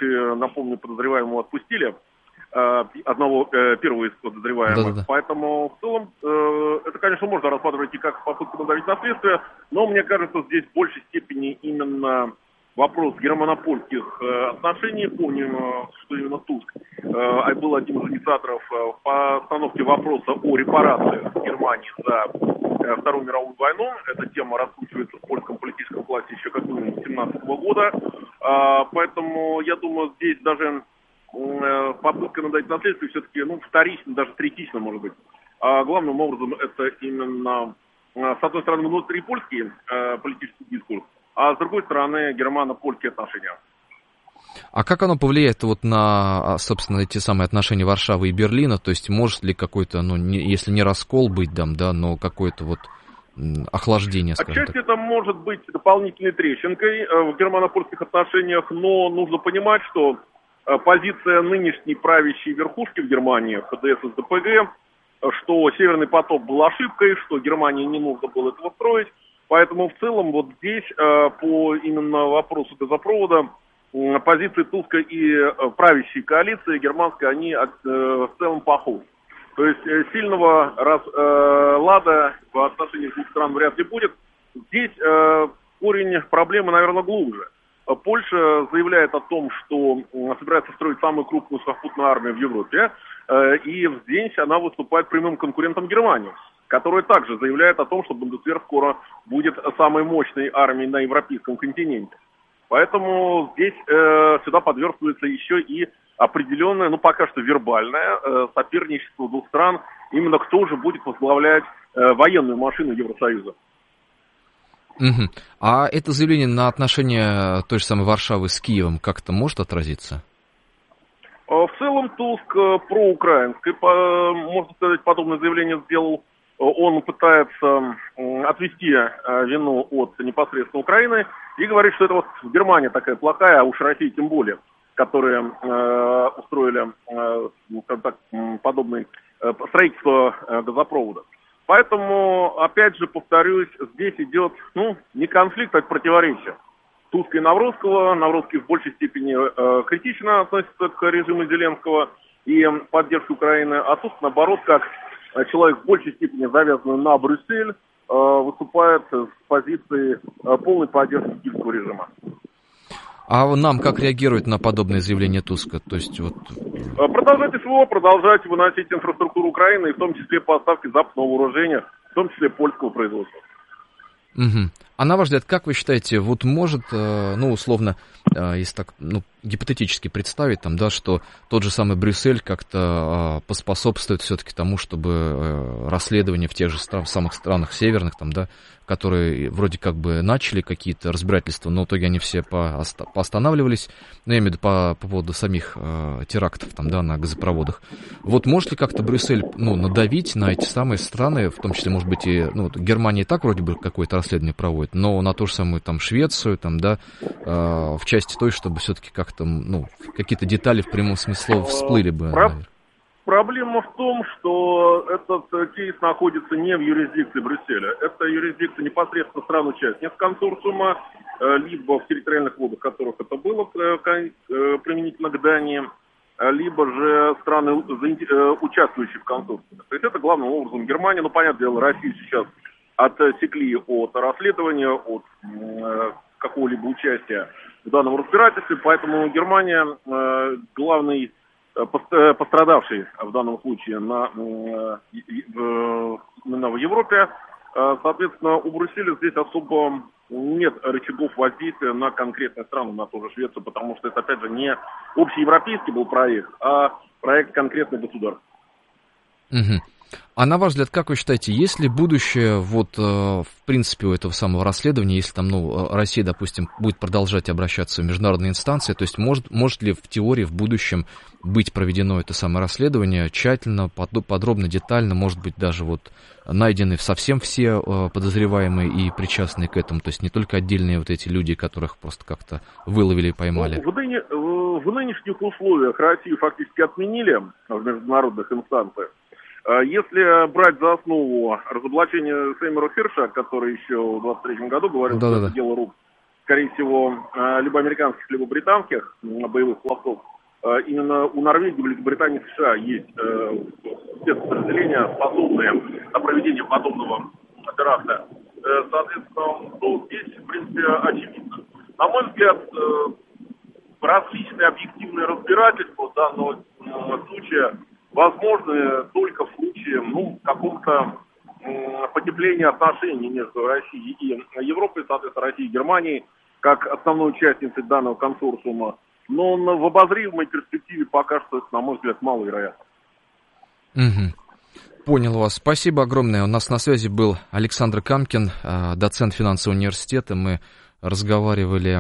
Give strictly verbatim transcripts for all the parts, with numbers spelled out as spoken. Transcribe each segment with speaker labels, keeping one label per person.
Speaker 1: случае, напомню, подозреваемого отпустили, одного, первого из подозреваемых. Да-да-да. Поэтому в целом это, конечно, можно рассматривать и как попытку надавить на следствие, но мне кажется, здесь в большей степени именно вопрос германо-польских отношений. Помним, что именно Туск был одним из инициаторов постановки вопроса о репарациях Германии за Вторую мировую войну. Эта тема раскручивается в польском политическом классе еще как минимум с две тысячи семнадцатого года. Поэтому, я думаю, здесь даже попытка надать наследство все-таки, ну, вторично, даже третично, может быть. А главным образом это именно, с одной стороны, внутрипольский э, политический дискурс, а с другой стороны, германо-польские отношения.
Speaker 2: А как оно повлияет вот на, собственно, эти самые отношения Варшавы и Берлина? То есть может ли какой-то, ну, не, если не раскол быть там, да, но какое-то вот охлаждение, скажем
Speaker 1: Отчасти
Speaker 2: так?
Speaker 1: это может быть дополнительной трещинкой в германо-польских отношениях, но нужно понимать, что позиция нынешней правящей верхушки в Германии, ХДС и СДПГ, что Северный поток был ошибкой, что Германии не нужно было этого строить. Поэтому в целом вот здесь по именно вопросу газопровода позиции Туска и правящей коалиции германской, они в целом похожи. То есть сильного разлада в отношениях двух стран вряд ли будет. Здесь корень проблемы, наверное, глубже. Польша заявляет о том, что собирается строить самую крупную сухопутную армию в Европе, и здесь она выступает прямым конкурентом Германии, которая также заявляет о том, что Бундесвер скоро будет самой мощной армией на европейском континенте. Поэтому здесь э, сюда подвергается еще и определенное, ну пока что вербальное э, соперничество двух стран, именно кто же будет возглавлять э, военную машину Евросоюза.
Speaker 2: Угу. А это заявление на отношения той же самой Варшавы с Киевом как-то может отразиться?
Speaker 1: В целом Туск проукраинский, можно сказать, подобное заявление сделал. Он пытается отвести вину от непосредственно Украины и говорит, что это вот Германия такая плохая, а уж Россия тем более, которые э, устроили э, так, подобное э, строительство э, газопровода. Поэтому, опять же, повторюсь, здесь идет, ну, не конфликт, а противоречие. Туска и Навродского. Навродский в большей степени э, критично относится к режиму Зеленского и поддержке Украины, а Туск, наоборот, как человек в большей степени завязанный на Брюссель, э, выступает с позиции э, полной поддержки киевского режима.
Speaker 2: А нам как реагировать на подобное заявление Туска? То есть вот...
Speaker 1: Продолжать СВО, продолжать выносить инфраструктуру Украины, и в том числе поставки западного вооружения, в том числе польского производства.
Speaker 2: Угу. А на ваш взгляд, как вы считаете, вот может, ну, условно, если так, ну, гипотетически представить, там, да, что тот же самый Брюссель как-то поспособствует все-таки тому, чтобы расследования в тех же стран, самых странах северных, там, да, которые вроде как бы начали какие-то разбирательства, но в итоге они все поостанавливались, ну, я имею в виду по, по поводу самих э, терактов, там, да, на газопроводах. Вот может ли как-то Брюссель, ну, надавить на эти самые страны, в том числе, может быть, и, ну, Германия и так вроде бы какое-то расследование проводит, но на ту же самую, там, Швецию, там, да, э, в части той, чтобы все-таки как-то, ну, какие-то детали в прямом смысле слова всплыли бы, наверное.
Speaker 1: Проблема в том, что этот кейс находится не в юрисдикции Брюсселя. Это юрисдикция непосредственно стран-участниц консорциума, либо в территориальных водах которых это было применительно к Дании, либо же страны, участвующие в консорциуме. То есть это главным образом Германия. Ну, понятное дело, Россию сейчас отсекли от расследования, от какого-либо участия в данном разбирательстве, поэтому Германия главный пострадавший в данном случае на, именно в Европе. Соответственно, у Брюсселя здесь особо нет рычагов воздействия на конкретные страны, на ту же Швецию, потому что это, опять же, не общеевропейский был проект, а проект конкретных государств.
Speaker 2: Угу. А на ваш взгляд, как вы считаете, есть ли будущее, вот, в принципе, у этого самого расследования, если там, ну, Россия, допустим, будет продолжать обращаться в международные инстанции, то есть может, может ли в теории в будущем быть проведено это самое расследование тщательно, подробно, детально, может быть, даже вот найдены совсем все подозреваемые и причастные к этому, то есть не только отдельные вот эти люди, которых просто как-то выловили и поймали?
Speaker 1: В, ныне, в нынешних условиях Россию фактически отменили в международных инстанциях. Если брать за основу разоблачение Сеймура Херша, который еще в двадцать третьем году говорил, да, что да, это да. дело рук скорее всего, либо американских, либо британских боевых пловцов, именно у Норвегии, Великобритании, США есть спецподразделения, способные на проведение подобного теракта. Соответственно, ну, здесь, в принципе, очевидно. На мой взгляд, различные объективные разбирательства данного случая возможны только в случае, ну, какого-то потепления отношений между Россией и Европой, соответственно, Россией и Германией, как основной участницей данного консорциума. Но в обозримой перспективе пока что это, на мой взгляд, маловероятно.
Speaker 2: Угу. Понял вас. Спасибо огромное. У нас на связи был Александр Камкин, доцент финансового университета. Мы разговаривали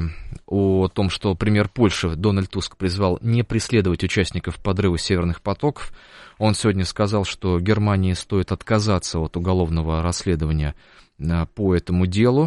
Speaker 2: о том, что премьер Польши Дональд Туск призвал не преследовать участников подрыва северных потоков. Он сегодня сказал, что Германии стоит отказаться от уголовного расследования по этому делу.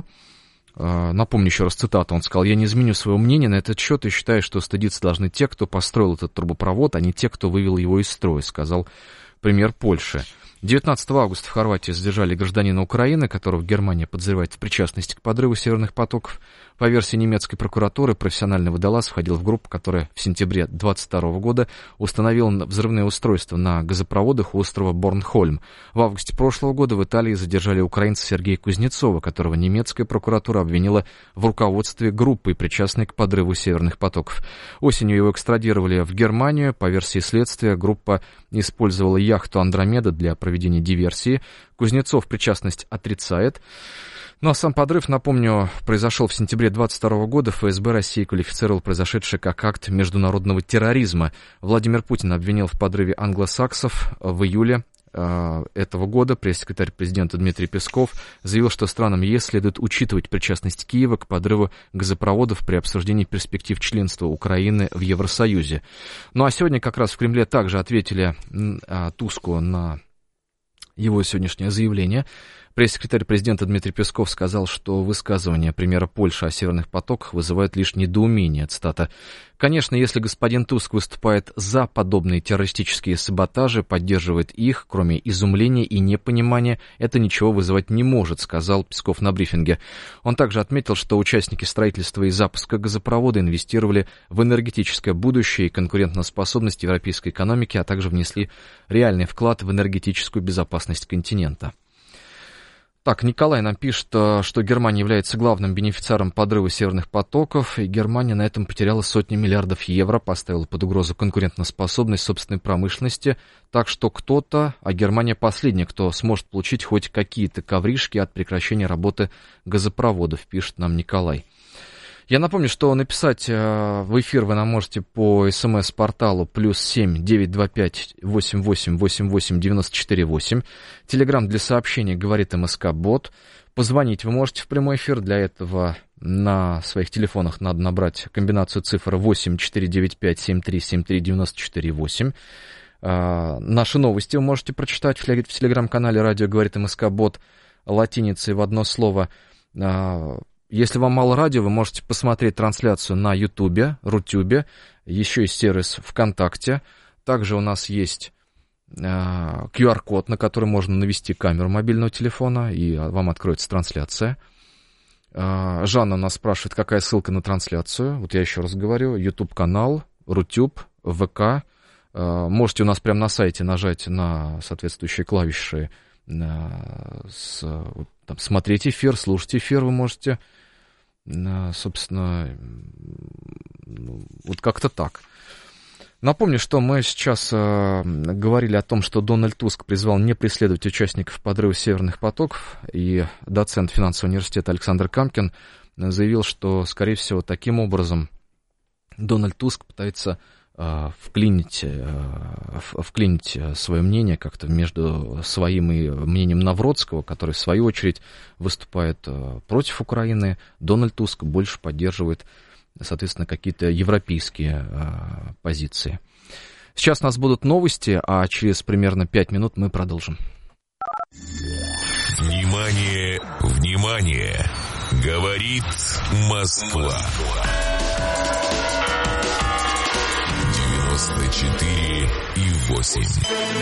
Speaker 2: Напомню еще раз цитату. Он сказал: «Я не изменю своего мнения на этот счет и считаю, что стыдиться должны те, кто построил этот трубопровод, а не те, кто вывел его из строя», сказал премьер Польши. девятнадцатого августа в Хорватии задержали гражданина Украины, которого Германия подозревает в причастности к подрыву северных потоков. По версии немецкой прокуратуры, профессиональный водолаз входил в группу, которая в сентябре двадцать второго года установила взрывные устройства на газопроводах у острова Борнхольм. В августе прошлого года в Италии задержали украинца Сергея Кузнецова, которого немецкая прокуратура обвинила в руководстве группой, причастной к подрыву северных потоков. Осенью его экстрадировали в Германию. По версии следствия, группа использовала яхту «Андромеда» для проведения диверсии. Кузнецов причастность отрицает. Ну а сам подрыв, напомню, произошел в сентябре двадцать второго года. ФСБ России квалифицировал произошедшее как акт международного терроризма. Владимир Путин обвинил в подрыве англосаксов. В июле э, этого года пресс-секретарь президента Дмитрий Песков заявил, что странам ЕС следует учитывать причастность Киева к подрыву газопроводов при обсуждении перспектив членства Украины в Евросоюзе. Ну а сегодня как раз в Кремле также ответили э, Туску на его сегодняшнее заявление. Пресс-секретарь президента Дмитрий Песков сказал, что высказывания премьера Польши о северных потоках вызывают лишь недоумение. Цитата: «Конечно, если господин Туск выступает за подобные террористические саботажи, поддерживает их, кроме изумления и непонимания, это ничего вызывать не может», сказал Песков на брифинге. Он также отметил, что участники строительства и запуска газопровода инвестировали в энергетическое будущее и конкурентоспособность европейской экономики, а также внесли реальный вклад в энергетическую безопасность континента. Так, Николай нам пишет, что Германия является главным бенефициаром подрыва северных потоков, и Германия на этом потеряла сотни миллиардов евро, поставила под угрозу конкурентоспособность собственной промышленности, так что кто-то, а Германия последняя, кто сможет получить хоть какие-то ковришки от прекращения работы газопроводов, пишет нам Николай. Я напомню, что написать в эфир вы нам можете по смс-порталу плюс семь девятьсот двадцать пять восемьдесят восемь восемьдесят восемь девяносто четыре восемь. Телеграм для сообщений говорит МСК-бот. Позвонить вы можете в прямой эфир. Для этого на своих телефонах надо набрать комбинацию цифр восемь четыре девять пять семь три семь три девяносто четыре восемь. Наши новости вы можете прочитать в телеграм-канале «Радио говорит МСК-бот» латиницей в одно слово. Если вам мало радио, вы можете посмотреть трансляцию на Ютубе, Рутюбе, еще есть сервис ВКонтакте. Также у нас есть э, ку ар-код, на который можно навести камеру мобильного телефона, и вам откроется трансляция. Э, Жанна нас спрашивает, какая ссылка на трансляцию. Вот я еще раз говорю, YouTube-канал, Рутюб, ВК. Э, можете у нас прямо на сайте нажать на соответствующие клавиши, э, с, там, смотреть эфир, слушать эфир вы можете. Собственно, вот как-то так. Напомню, что мы сейчас э, говорили о том, что Дональд Туск призвал не преследовать участников подрыва северных потоков, и доцент финансового университета Александр Камкин заявил, что, скорее всего, таким образом Дональд Туск пытается э, вклинить, э, вклинить свое мнение как-то между своим и мнением Навродского, который, в свою очередь, выступает э, против Украины. Дональд Туск больше поддерживает, соответственно, какие-то европейские э, позиции. Сейчас у нас будут новости, а через примерно пять минут мы продолжим.
Speaker 3: Внимание, внимание! Говорит Москва. девяносто четыре и восемь.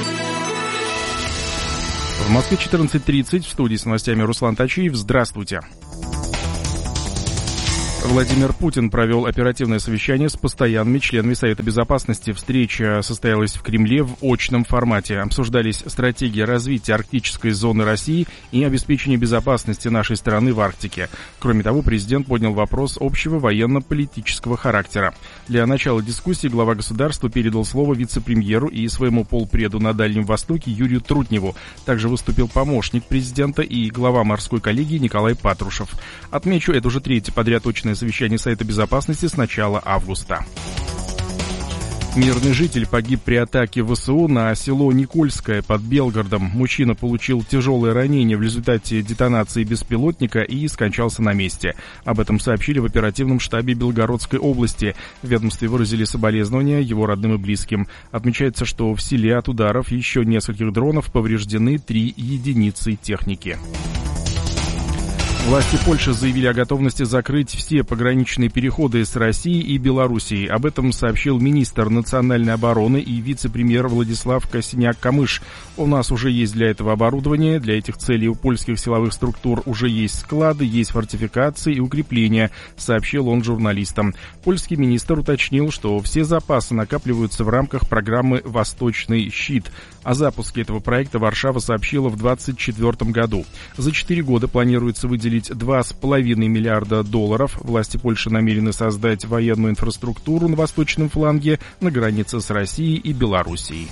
Speaker 4: В Москве четырнадцать тридцать, в студии с новостями Руслан Тачиев. Здравствуйте. Владимир Путин провел оперативное совещание с постоянными членами Совета Безопасности. Встреча состоялась в Кремле в очном формате. Обсуждались стратегии развития арктической зоны России и обеспечения безопасности нашей страны в Арктике. Кроме того, президент поднял вопрос общего военно-политического характера. Для начала дискуссии глава государства передал слово вице-премьеру и своему полпреду на Дальнем Востоке Юрию Трутневу. Также выступил помощник президента и глава морской коллегии Николай Патрушев. Отмечу, это уже третье подряд очное совещание Совета Безопасности с начала августа. Мирный житель погиб при атаке ВСУ на село Никольское под Белгородом. Мужчина получил тяжелое ранение в результате детонации беспилотника и скончался на месте. Об этом сообщили в оперативном штабе Белгородской области. В ведомстве выразили соболезнования его родным и близким. Отмечается, что в селе от ударов еще нескольких дронов повреждены три единицы техники. Власти Польши заявили о готовности закрыть все пограничные переходы с Россией и Белоруссией. Об этом сообщил министр национальной обороны и вице-премьер Владислав Косиняк-Камыш. У нас уже есть для этого оборудование. Для этих целей у польских силовых структур уже есть склады, есть фортификации и укрепления, сообщил он журналистам. Польский министр уточнил, что все запасы накапливаются в рамках программы «Восточный щит». О запуске этого проекта Варшава сообщила в двадцать четвёртом году. За четыре года планируется выделить два с половиной миллиарда долларов. Власти Польши намерены создать военную инфраструктуру на восточном фланге на границе с Россией и Белоруссией.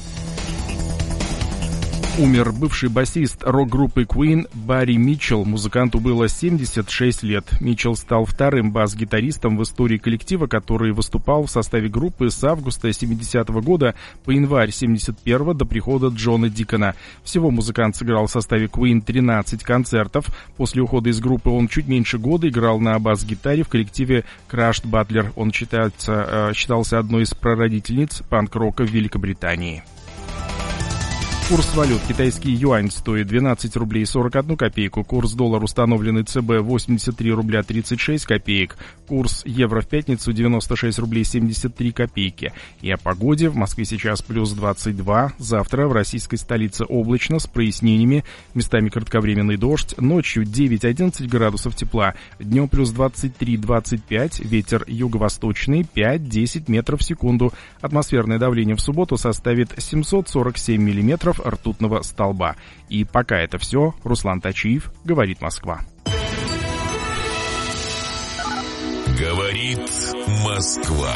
Speaker 4: Умер бывший басист рок-группы Queen Барри Митчелл. Музыканту было семьдесят шесть лет. Митчелл стал вторым бас-гитаристом в истории коллектива, который выступал в составе группы с августа семидесятого года по январь семьдесят первого до прихода Джона Дикона. Всего музыкант сыграл в составе Queen тринадцать концертов. После ухода из группы он чуть меньше года играл на бас-гитаре в коллективе Crushed Butler. Он считается, считался одной из прародительниц панк-рока в Великобритании. Курс валют. Китайский юань стоит двенадцать рублей сорок одну копейку. Курс доллар, установленный ЦБ, восемьдесят три рубля тридцать шесть копеек. Курс евро в пятницу девяносто шесть рублей семьдесят три копейки. И о погоде. В Москве сейчас плюс двадцать два. Завтра в российской столице облачно с прояснениями. Местами кратковременный дождь. Ночью девять-одиннадцать градусов тепла. Днем плюс двадцать три двадцать пять. Ветер юго-восточный пять-десять метров в секунду. Атмосферное давление в субботу составит семьсот сорок семь миллиметров ртутного столба. И пока это все. Руслан Тачиев, говорит Москва.
Speaker 3: Говорит Москва.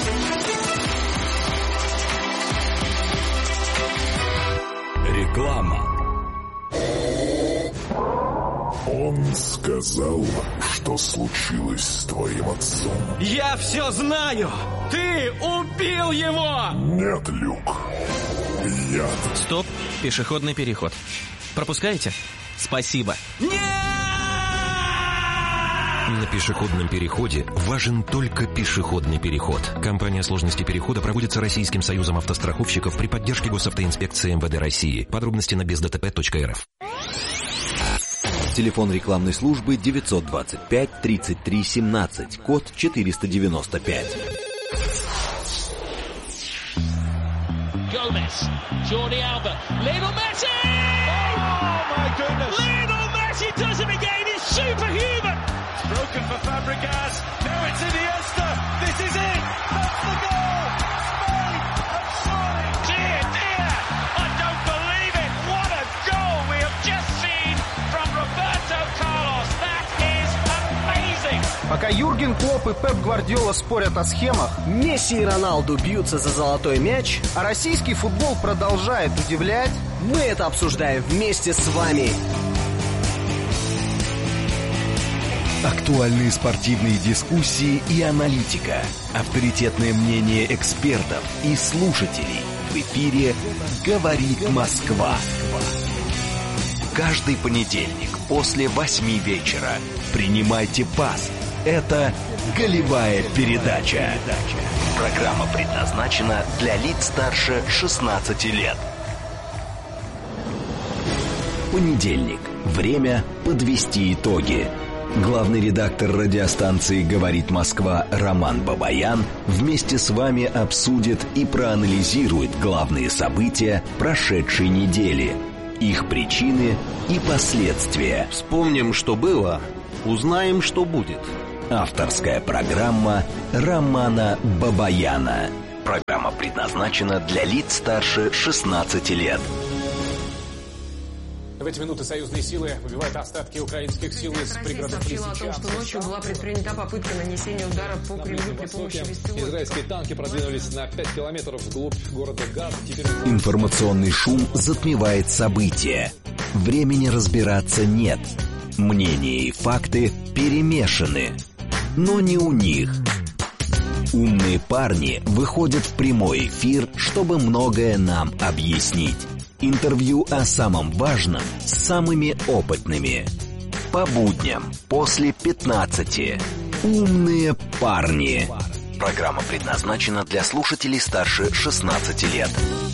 Speaker 5: Реклама.
Speaker 6: Он сказал, что случилось с твоим отцом.
Speaker 5: Я все знаю! Ты убил его!
Speaker 6: Нет, Люк. Я...
Speaker 7: Стоп, пешеходный переход. Пропускаете? Спасибо.
Speaker 5: Нет!
Speaker 8: На пешеходном переходе важен только пешеходный переход. Компания сложности перехода проводится Российским союзом автостраховщиков при поддержке госавтоинспекции эм вэ дэ России. Подробности на без дэ тэ пэ точка эр эф.
Speaker 9: Телефон рекламной службы девятьсот двадцать пять тридцать три семнадцать, код четыреста девяносто пять.
Speaker 10: Gomez, Jordi Alba, Lionel Messi! Oh my goodness! Lionel Messi does it again, it's superhuman! It's broken for Fabregas, now it's Iniesta, this is it! That's the goal! Spain have scored! Dear, dear, I don't believe it! What a goal we have just seen from Roberto Carlos! That is amazing!
Speaker 11: Пока Юрген Клопп и Пеп Гвардиола спорят о схемах, Месси и Роналду бьются за золотой мяч, а российский футбол продолжает удивлять, мы это обсуждаем вместе с вами.
Speaker 9: Актуальные спортивные дискуссии и аналитика. Авторитетное мнение экспертов и слушателей. В эфире «Говорит Москва». Каждый понедельник после восьми вечера. Принимайте пас. Это «Голевая передача». Программа предназначена для лиц старше шестнадцати лет. Понедельник. Время подвести итоги. Главный редактор радиостанции «Говорит Москва» Роман Бабаян вместе с вами обсудит и проанализирует главные события прошедшей недели, их причины и последствия.
Speaker 12: Вспомним, что было, узнаем, что будет.
Speaker 9: Авторская программа Романа Бабаяна. Программа предназначена для лиц старше шестнадцати лет.
Speaker 12: В эти минуты союзные силы выбивают остатки украинских сил из пригородов Лисичанска.
Speaker 13: О том, что ночью была предпринята попытка нанесения удара по Кремлю при помощи беспилотников.
Speaker 12: Израильские танки продвинулись на пять километров вглубь города Газ. Теперь...
Speaker 9: Информационный шум затмевает события. Времени разбираться нет. Мнения и факты перемешаны. Но не у них. Умные парни выходят в прямой эфир, чтобы многое нам объяснить. Интервью о самом важном с самыми опытными. По будням после пятнадцати. Умные парни. Программа предназначена для слушателей старше шестнадцати лет.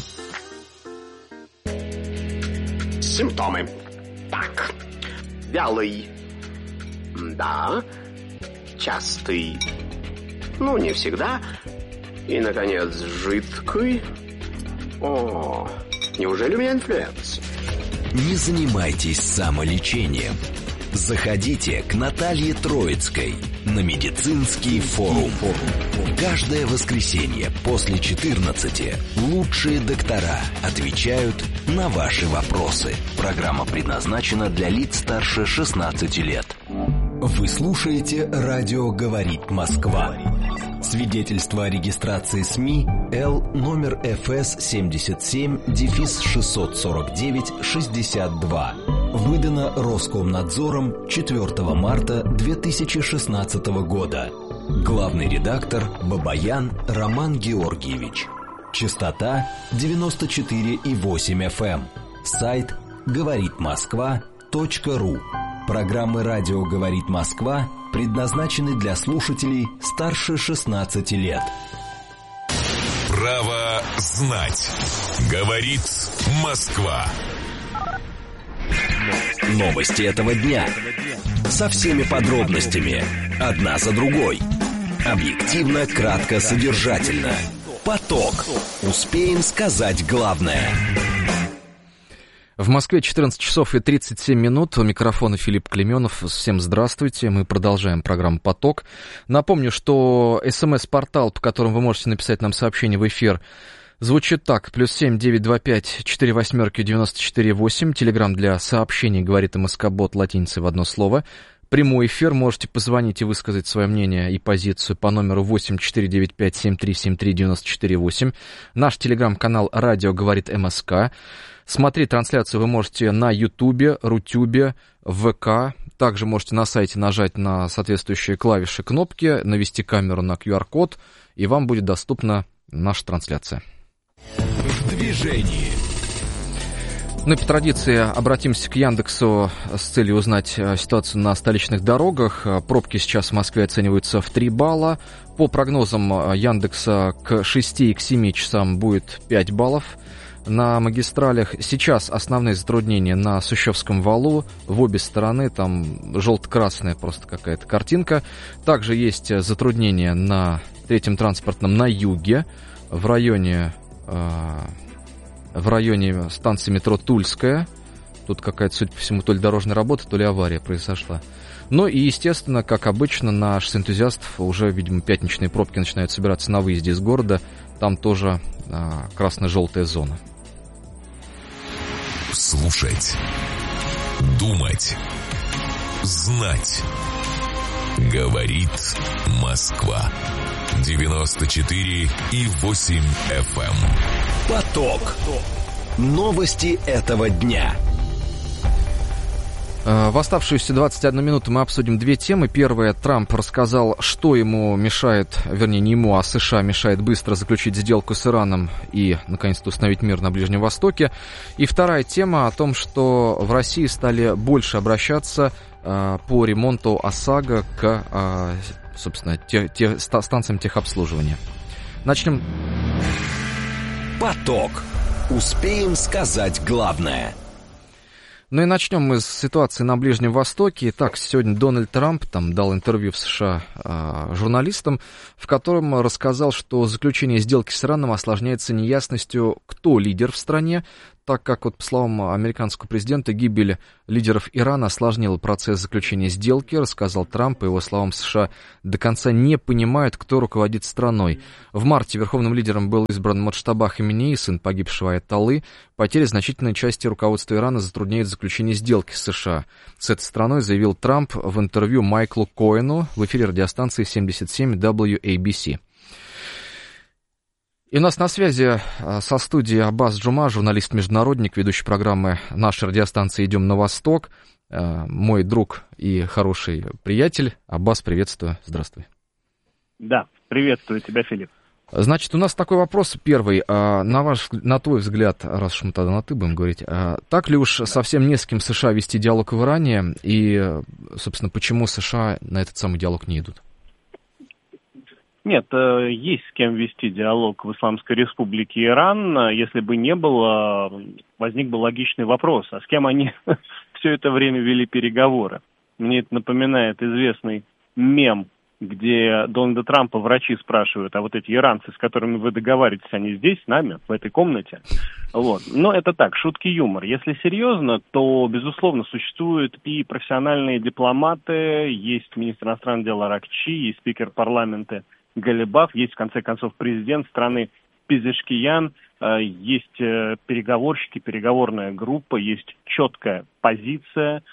Speaker 14: Симптомы. Так. Вялый. Да. Частый. Ну, не всегда. И, наконец, жидкий. О, неужели у меня инфлюенс?
Speaker 9: Не занимайтесь самолечением. Заходите к Наталье Троицкой на медицинский форум. Каждое воскресенье после четырнадцати лучшие доктора отвечают на ваши вопросы. Программа предназначена для лиц старше шестнадцати лет. Вы слушаете «Радио говорит Москва». Свидетельство о регистрации СМИ Л номер эф эс семьдесят семь шестьсот сорок девять шестьдесят два. Выдано Роскомнадзором четвёртого марта две тысячи шестнадцатого года. Главный редактор Бабаян Роман Георгиевич. Частота девяносто четыре и восемь эф эм. Сайт говорит москва точка ру. Программы «Радио говорит Москва» предназначены для слушателей старше шестнадцати лет.
Speaker 3: Право знать. Говорит Москва.
Speaker 9: Новости этого дня. Со всеми подробностями. Одна за другой. Объективно, кратко, содержательно. Поток. Успеем сказать главное.
Speaker 2: В Москве четырнадцать часов и тридцать семь минут. У микрофона Филипп Клеменов. Всем здравствуйте. Мы продолжаем программу «Поток». Напомню, что смс-портал, по которому вы можете написать нам сообщение в эфир, звучит так. Плюс семь девять два пять четыре восьмерки девяносто четыре восемь. Телеграм для сообщений говорит МСК-бот латиницей в одно слово. Прямой эфир. Можете позвонить и высказать свое мнение и позицию по номеру восемь четыре девять пять семь три семь три девять четыре восемь. Наш телеграм-канал «Радио говорит МСК». Смотреть трансляцию вы можете на Ютубе, Рутюбе, ВК. Также можете на сайте нажать на соответствующие клавиши кнопки, навести камеру на ку ар-код, и вам будет доступна наша трансляция.
Speaker 3: В движении.
Speaker 2: Ну и по традиции обратимся к Яндексу с целью узнать ситуацию на столичных дорогах. Пробки сейчас в Москве оцениваются в три балла. По прогнозам Яндекса к шести и к семи часам будет пять баллов. На магистралях сейчас основные затруднения на Сущевском валу, в обе стороны, там желто-красная просто какая-то картинка. Также есть затруднения на третьем транспортном на юге, в районе, э, в районе станции метро Тульская. Тут какая-то, судя по всему, то ли дорожная работа, то ли авария произошла. Ну и, естественно, как обычно, на шоссе энтузиастов уже, видимо, пятничные пробки начинают собираться на выезде из города. Там тоже э, красно-желтая зона.
Speaker 3: Слушать, думать, знать. Говорит Москва. девяносто четыре и восемь эф эм.
Speaker 9: Поток. Новости этого дня.
Speaker 2: В оставшуюся двадцать одну минуту мы обсудим две темы. Первая. Трамп рассказал, что ему мешает, вернее, не ему, а США мешает быстро заключить сделку с Ираном и, наконец-то, установить мир на Ближнем Востоке. И вторая тема о том, что в России стали больше обращаться э, по ремонту ОСАГО к, э, собственно, те, те, станциям техобслуживания. Начнем.
Speaker 9: Поток. Успеем сказать главное.
Speaker 2: Ну и начнем мы с ситуации на Ближнем Востоке. Итак, сегодня Дональд Трамп там дал интервью в США э, журналистам, в котором рассказал, что заключение сделки с Ираном осложняется неясностью, кто лидер в стране. так как, вот, по словам американского президента, гибель лидеров Ирана осложнила процесс заключения сделки, рассказал Трамп. По его словам, США до конца не понимают, кто руководит страной. В марте верховным лидером был избран Муджтаба Хаминеи, сын погибшего аятоллы. Потери значительной части руководства Ирана затрудняют заключение сделки с США. С этой страной заявил Трамп в интервью Майклу Коэну в эфире радиостанции семьдесят семь дабл ю эй би си. И у нас на связи со студией Аббас Джума, журналист-международник, ведущий программы нашей радиостанции «Идем на восток», мой друг и хороший приятель. Аббас, приветствую, здравствуй.
Speaker 15: Да, приветствую тебя, Филипп.
Speaker 2: Значит, у нас такой вопрос первый. На ваш, на твой взгляд, раз уж мы тогда на «ты» будем говорить, так ли уж совсем не с кем США вести диалог в Иране, и, собственно, почему США на этот самый диалог не идут?
Speaker 15: Нет, есть с кем вести диалог в Исламской Республике Иран. Если бы не было, возник бы логичный вопрос, а с кем они все это время вели переговоры? Мне это напоминает известный мем, где Дональда Трампа врачи спрашивают, а вот эти иранцы, с которыми вы договариваетесь, они здесь, с нами, в этой комнате? Вот. Но это так, шутки, юмор. Если серьезно, то, безусловно, существуют и профессиональные дипломаты, есть министр иностранных дел Аракчи, есть спикер парламента Галибаф, есть, в конце концов, президент страны Пезешкиян, есть переговорщики, переговорная группа, есть четкая позиция,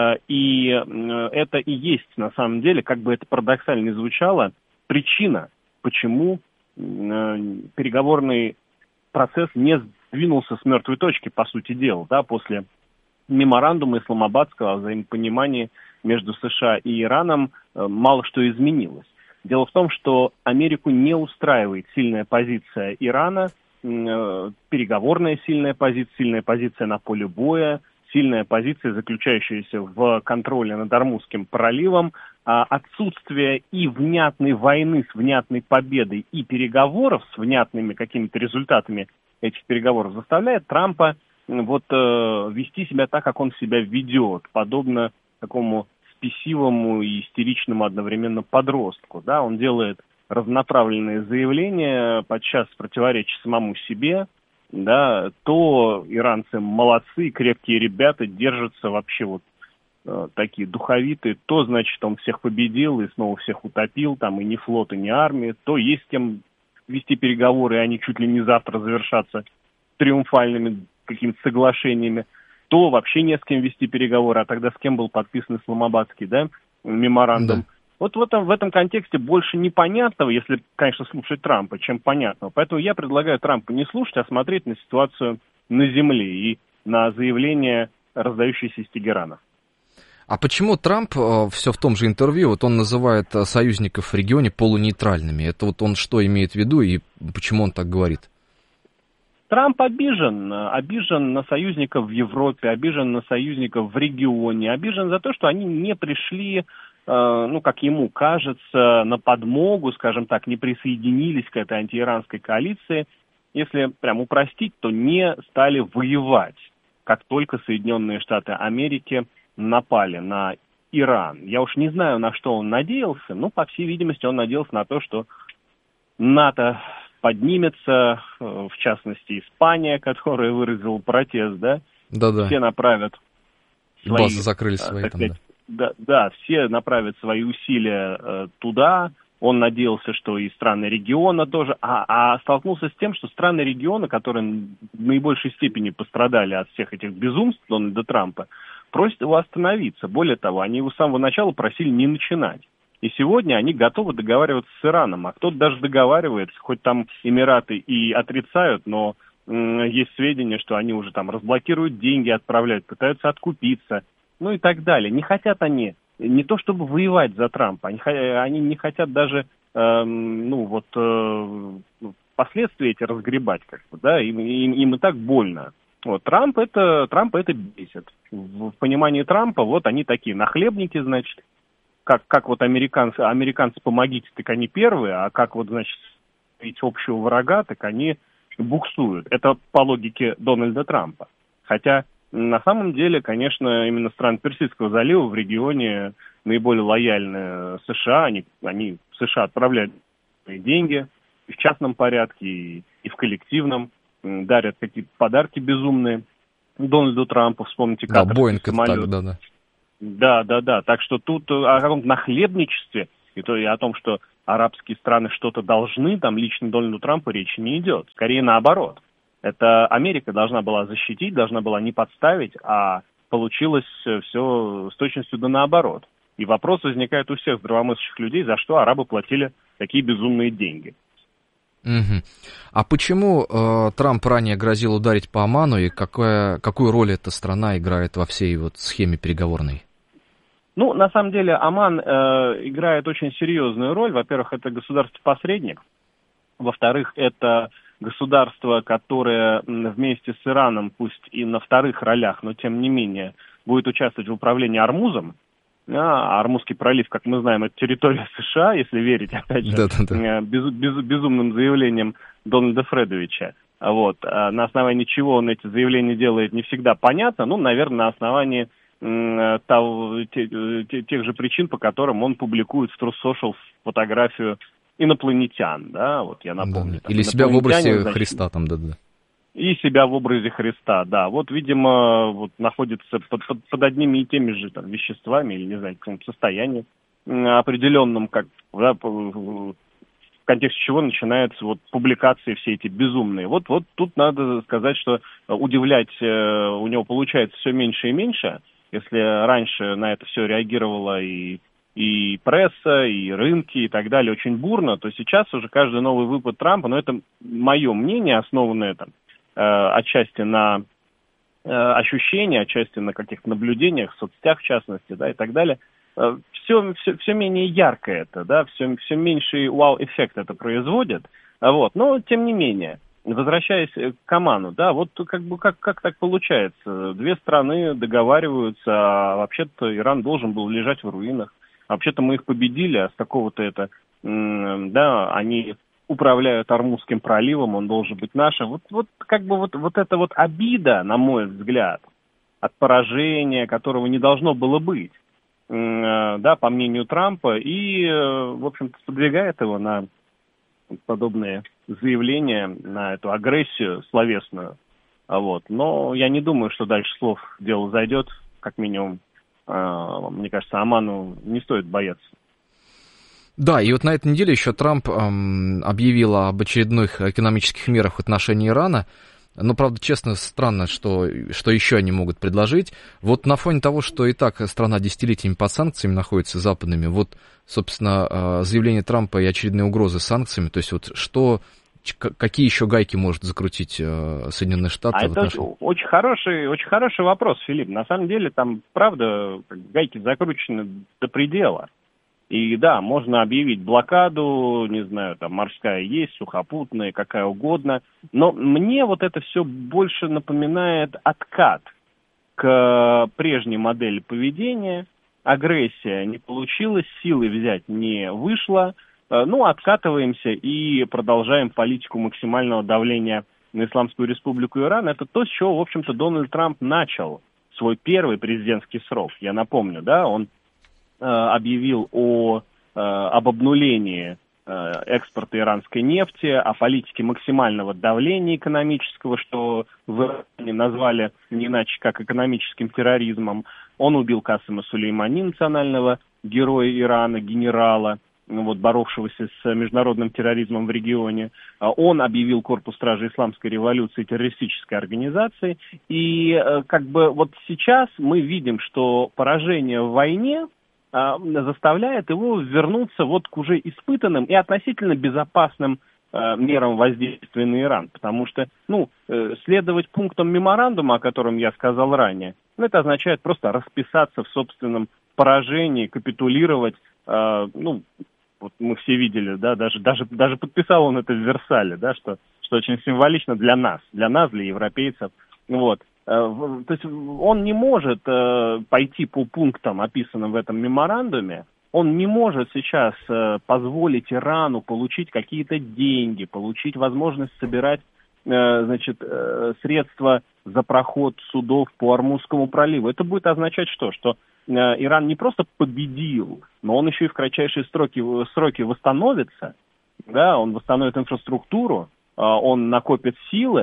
Speaker 15: и это и есть, на самом деле, как бы это парадоксально ни звучало, причина, почему переговорный процесс не сдвинулся с мертвой точки, по сути дела, да, после меморандума исламабадского о взаимопонимании между США и Ираном мало что изменилось. Дело в том, что Америку не устраивает сильная позиция Ирана, э, переговорная сильная позиция, сильная позиция на поле боя, сильная позиция, заключающаяся в контроле над Ормузским проливом, а отсутствие и внятной войны с внятной победой, и переговоров с внятными какими-то результатами этих переговоров заставляет Трампа вот, э, вести себя так, как он себя ведет, подобно такому спесивому и истеричному одновременно подростку. Да? Он делает разнонаправленные заявления, подчас противоречия самому себе. Да? То иранцы молодцы, крепкие ребята, держатся вообще вот э, такие духовитые. То, значит, он всех победил и снова всех утопил, там и ни флот, и ни армия. То есть с кем вести переговоры, и они чуть ли не завтра завершатся триумфальными какими-то соглашениями. То вообще не с кем вести переговоры, а тогда с кем был подписан исламабадский, да, меморандум. Да. Вот в этом, в этом контексте больше непонятного, если, конечно, слушать Трампа, чем понятного. Поэтому я предлагаю Трампа не слушать, а смотреть на ситуацию на земле и на заявления, раздающиеся из Тегерана.
Speaker 2: А почему Трамп э, все в том же интервью, вот он называет э, союзников в регионе полунейтральными? Это вот он что имеет в виду и почему он так говорит?
Speaker 15: Трамп обижен, обижен на союзников в Европе, обижен на союзников в регионе, обижен за то, что они не пришли, ну, как ему кажется, на подмогу, скажем так, не присоединились к этой антииранской коалиции. Если прям упростить, то не стали воевать, как только Соединенные Штаты Америки напали на Иран. Я уж не знаю, на что он надеялся, но, по всей видимости, он надеялся на то, что НАТО поднимется, в частности, Испания, которая выразила протест, да?
Speaker 2: Да-да.
Speaker 15: Все направят свои...
Speaker 2: Базы закрыли свои там,
Speaker 15: сказать, да. да. Да, все направят свои усилия э, туда. Он надеялся, что и страны региона тоже, а, а столкнулся с тем, что страны региона, которые в наибольшей степени пострадали от всех этих безумств Дональда Трампа, просят его остановиться. Более того, они его с самого начала просили не начинать. И сегодня они готовы договариваться с Ираном, а кто-то даже договаривается, хоть там Эмираты и отрицают, но м- есть сведения, что они уже там разблокируют деньги, отправляют, пытаются откупиться, ну и так далее. Не хотят они не то чтобы воевать за Трампа, они, они не хотят даже э, ну вот э, последствия эти разгребать, как бы, да, им, им, им и так больно. Вот, Трамп это, Трамп это бесит. В понимании Трампа вот они такие нахлебники, значит. Как, как вот американцы, американцы помогите, так они первые, а как вот, значит, видеть общего врага, так они буксуют. Это по логике Дональда Трампа. Хотя, на самом деле, конечно, именно страны Персидского залива в регионе наиболее лояльны США. Они, они США отправляют деньги и в частном порядке, и, и в коллективном. дарят какие-то подарки безумные Дональду Трампу, вспомните,
Speaker 2: да,
Speaker 15: как
Speaker 2: Боинг
Speaker 15: самолет.
Speaker 2: Так, да, да.
Speaker 15: Да, да, да. Так что тут о каком-то нахлебничестве и, то, и о том, что арабские страны что-то должны, там лично Дональду Трампу речи не идет. Скорее наоборот. Это Америка должна была защитить, должна была не подставить, а получилось все с точностью да наоборот. И вопрос возникает у всех здравомыслящих людей, за что арабы платили такие безумные деньги.
Speaker 2: Угу. А почему э, Трамп ранее грозил ударить по Оману, и какая, какую роль эта страна играет во всей вот схеме переговорной?
Speaker 15: Ну, на самом деле, Оман э, играет очень серьезную роль. Во-первых, это государство-посредник. Во-вторых, это государство, которое вместе с Ираном, пусть и на вторых ролях, но тем не менее, будет участвовать в управлении Ормузом. А Ормузский пролив, как мы знаем, это территория США, если верить, опять же, да-да-да. без, без, безумным заявлениям Дональда Фредовича. Вот. А на основании чего он эти заявления делает, не всегда понятно. Ну, наверное, на основании м, того, те, те, тех же причин, по которым он публикует в Truth Social фотографию инопланетян, да, вот я напомню.
Speaker 2: Да, там, или себя в образе значит, Христа там, да-да.
Speaker 15: И себя в образе Христа, да. Вот, видимо, вот находится под, под, под одними и теми же там веществами, или, не знаю, в каком-то состоянии определенном, как, да, в контексте чего начинаются вот публикации все эти безумные. Вот, вот тут надо сказать, что удивлять у него получается все меньше и меньше. Если раньше на это все реагировало и и пресса, и рынки, и так далее, очень бурно, то сейчас уже каждый новый выпад Трампа, но это мое мнение, основанное там, э, отчасти на э, ощущениях, отчасти на каких-то наблюдениях, в соцсетях в частности, да, и так далее, э, все, все, все менее ярко это, да, все, все меньший вау-эффект это производит, вот, но тем не менее, возвращаясь к Оману, да, вот как бы как, как так получается, две страны договариваются, а вообще-то Иран должен был лежать в руинах. Вообще-то мы их победили, а с какого-то это, да, они управляют Ормузским проливом, он должен быть нашим. Вот, вот как бы вот, вот эта вот обида, на мой взгляд, от поражения, которого не должно было быть, да, по мнению Трампа, и, в общем-то, сподвигает его на подобные заявления, на эту агрессию словесную. Вот. Но я не думаю, что дальше слов дело зайдет, как минимум. Мне кажется, Оману не стоит бояться.
Speaker 2: Да, и вот на этой неделе еще Трамп эм, объявил об очередных экономических мерах в отношении Ирана. Но, правда, честно, странно, что, что еще они могут предложить. Вот на фоне того, что и так страна десятилетиями под санкциями находится западными, вот, собственно, заявление Трампа и очередные угрозы санкциями, то есть вот что... Какие еще гайки может закрутить э, Соединенные Штаты?
Speaker 15: А это отношении... очень хороший, очень хороший вопрос, Филипп. На самом деле там, правда, гайки закручены до предела. И да, можно объявить блокаду, не знаю, там морская есть, сухопутная, какая угодно. Но мне вот это все больше напоминает откат к прежней модели поведения. Агрессия не получилась, силы взять не вышло. Ну, откатываемся и продолжаем политику максимального давления на Исламскую Республику Иран. Это то, с чего, в общем-то, Дональд Трамп начал свой первый президентский срок. Я напомню, да, он э, объявил о, э, об обнулении э, экспорта иранской нефти, о политике максимального давления экономического, что в Иране назвали не иначе как экономическим терроризмом. Он убил Касема Сулеймани, национального героя Ирана, генерала, вот, боровшегося с международным терроризмом в регионе. Он объявил Корпус Стражи Исламской революции террористической организацией. И как бы вот сейчас мы видим, что поражение в войне заставляет его вернуться вот к уже испытанным и относительно безопасным мерам воздействия на Иран. Потому что, ну, следовать пунктам меморандума, о котором я сказал ранее, ну, это означает просто расписаться в собственном поражении, капитулировать, ну, вот мы все видели, да, даже, даже, даже подписал он это в Версале, да, что, что очень символично для нас, для нас, для европейцев. Вот. То есть он не может пойти по пунктам, описанным в этом меморандуме, он не может сейчас позволить Ирану получить какие-то деньги, получить возможность собирать, значит, средства за проход судов по Ормузскому проливу. Это будет означать что? Что Иран не просто победил, но он еще и в кратчайшие сроки, сроки восстановится, да, он восстановит инфраструктуру, он накопит силы,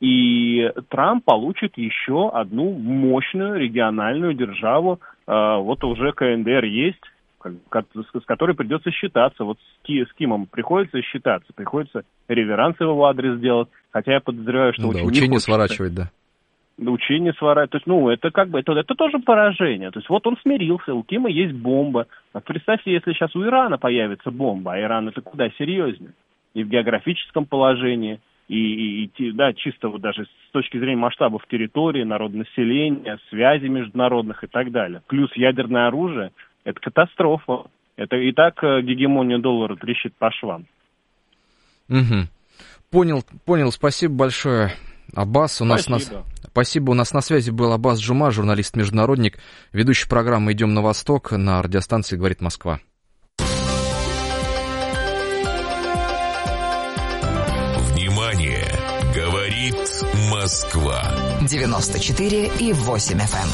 Speaker 15: И Трамп получит еще одну мощную региональную державу. Вот уже ка эн дэ эр есть, с которой придется считаться. Вот с, Ки, с Кимом приходится считаться, приходится реверансы в его адрес делать. Хотя я подозреваю, что
Speaker 2: ну,
Speaker 15: очень
Speaker 2: да, учение сворачивать, да.
Speaker 15: Учение сворачивать. То есть, ну, это как бы, это, это тоже поражение. То есть, вот он смирился, у Кима есть бомба. А представьте, если сейчас у Ирана появится бомба, а Иран это куда серьезнее. И в географическом положении, и, и, и да, чисто вот даже с точки зрения масштабов территории, народонаселения, связей международных и так далее. Плюс ядерное оружие, это катастрофа. Это и так гегемония доллара трещит по швам.
Speaker 2: Угу. Понял, понял, спасибо большое, Аббас. У нас
Speaker 15: спасибо.
Speaker 2: На... спасибо, у нас на связи был Аббас Джума, журналист-международник, ведущий программы «Идем на восток» на радиостанции «Говорит Москва».
Speaker 3: Внимание! Говорит Москва.
Speaker 16: девяносто четыре и восемь эф эм.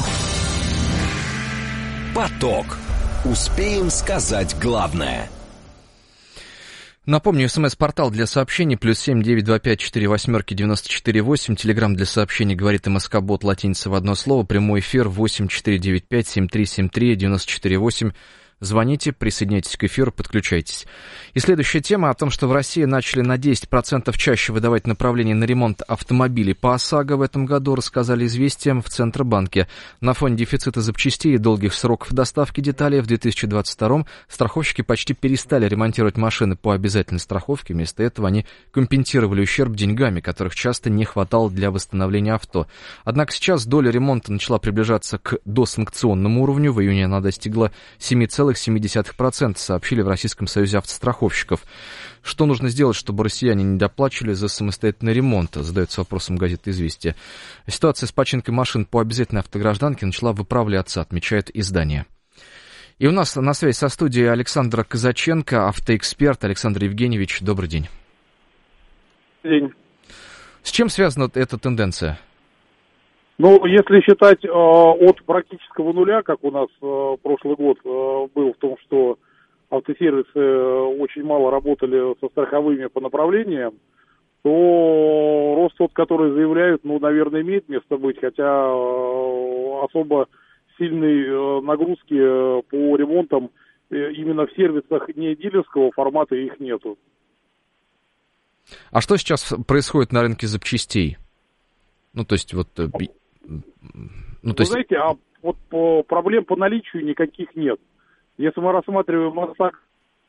Speaker 9: Поток. Успеем сказать главное.
Speaker 2: Напомню, смс-портал для сообщений плюс семь девять два пять четыре восьмерки девяносто четыре восемь. Телеграм для сообщений говорит МСК-бот латиница в одно слово. Прямой эфир восемь четыре девять пять семь три семь три девяносто четыре восемь. Звоните, присоединяйтесь к эфиру, подключайтесь. И следующая тема о том, что в России начали на десять процентов чаще выдавать направления на ремонт автомобилей по ОСАГО в этом году, рассказали «Известиям» в Центробанке. На фоне дефицита запчастей и долгих сроков доставки деталей в две тысячи двадцать втором страховщики почти перестали ремонтировать машины по обязательной страховке. Вместо этого они компенсировали ущерб деньгами, которых часто не хватало для восстановления авто. Однако сейчас доля ремонта начала приближаться к досанкционному уровню. В июне она достигла семь целых семь десятых процента, сообщили в Российском союзе автостраховщиков. Что нужно сделать, чтобы россияне не доплачивали за самостоятельный ремонт, задается вопросом газета «Известия». Ситуация с починкой машин по обязательной автогражданке начала выправляться, отмечает издание. И у нас на связи со студией Александр Казаченко, автоэксперт. Александр Евгеньевич, добрый день.
Speaker 17: День.
Speaker 2: С чем связана эта тенденция?
Speaker 17: Ну, если считать э, от практического нуля, как у нас э, прошлый год э, был в том, что автосервисы э, очень мало работали со страховыми по направлениям, то рост тот, который заявляют, ну, наверное, имеет место быть, хотя э, особо сильной э, нагрузки э, по ремонтам э, именно в сервисах не дилерского формата их нету.
Speaker 2: А что сейчас происходит на рынке запчастей? Ну, то есть, вот... Ну, то есть...
Speaker 17: Вы знаете, а вот по, проблем по наличию никаких нет. Если мы рассматриваем ОСАГО...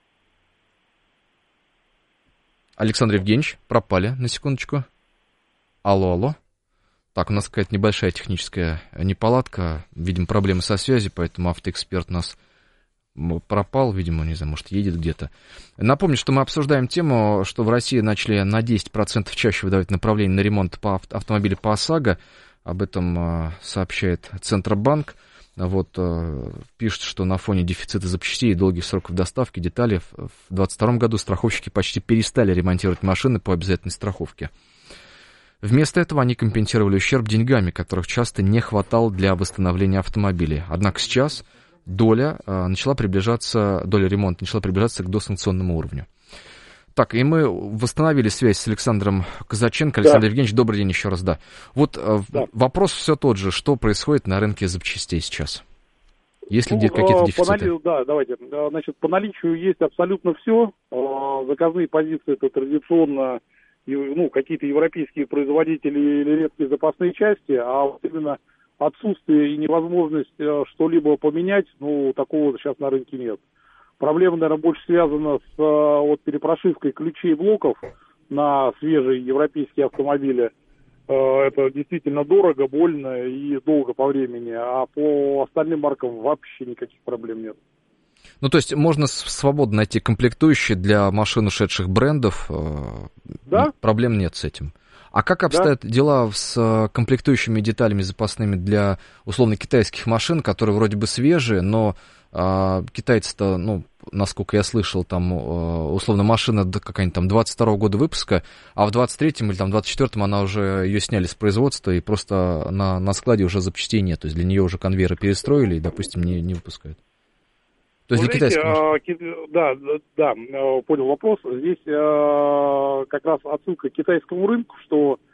Speaker 2: Александр Евгеньевич, пропали на секундочку. Алло, алло. Так, у нас какая-то небольшая техническая неполадка. Видимо, проблемы со связью, поэтому автоэксперт у нас пропал. Видимо, не знаю, может, едет где-то. Напомню, что мы обсуждаем тему, что в России начали на десять процентов чаще выдавать направление на ремонт по авто, автомобилю по ОСАГО. Об этом э, сообщает Центробанк. Вот, э, пишет, что на фоне дефицита запчастей и долгих сроков доставки деталей в две тысячи двадцать втором году страховщики почти перестали ремонтировать машины по обязательной страховке. Вместо этого они компенсировали ущерб деньгами, которых часто не хватало для восстановления автомобилей. Однако сейчас доля э, начала приближаться, доля ремонта начала приближаться к досанкционному уровню. Так, и мы восстановили связь с Александром Казаченко. Александр да. Евгеньевич, добрый день еще раз, да. Вот да. Вопрос все тот же, что происходит на рынке запчастей сейчас? Есть ли ну, где какие-то дефициты?
Speaker 17: Нали... Да, давайте. Значит, по наличию есть абсолютно все. Заказные позиции это традиционно ну, какие-то европейские производители или редкие запасные части, а вот именно отсутствие и невозможность что-либо поменять, ну, такого сейчас на рынке нет. Проблема, наверное, больше связана с вот, перепрошивкой ключей и блоков на свежие европейские автомобили. Это действительно дорого, больно и долго по времени, а по остальным маркам вообще никаких проблем нет.
Speaker 2: Ну, то есть можно свободно найти комплектующие для машин ушедших брендов,
Speaker 17: да?
Speaker 2: Проблем нет с этим. А как обстоят да. дела с комплектующими деталями запасными для условно китайских машин, которые вроде бы свежие, но а, китайцы-то, ну, насколько я слышал, там условно машина какая-нибудь там двадцать второго года выпуска, а в двадцать третьем или там двадцать четвёртом она уже, ее сняли с производства и просто на, на складе уже запчастей нет, то есть для нее уже конвейеры перестроили и, допустим, не, не выпускают. То есть для китайских машин.
Speaker 17: Да, да, понял вопрос. Здесь как раз отсылка к китайскому рынку, что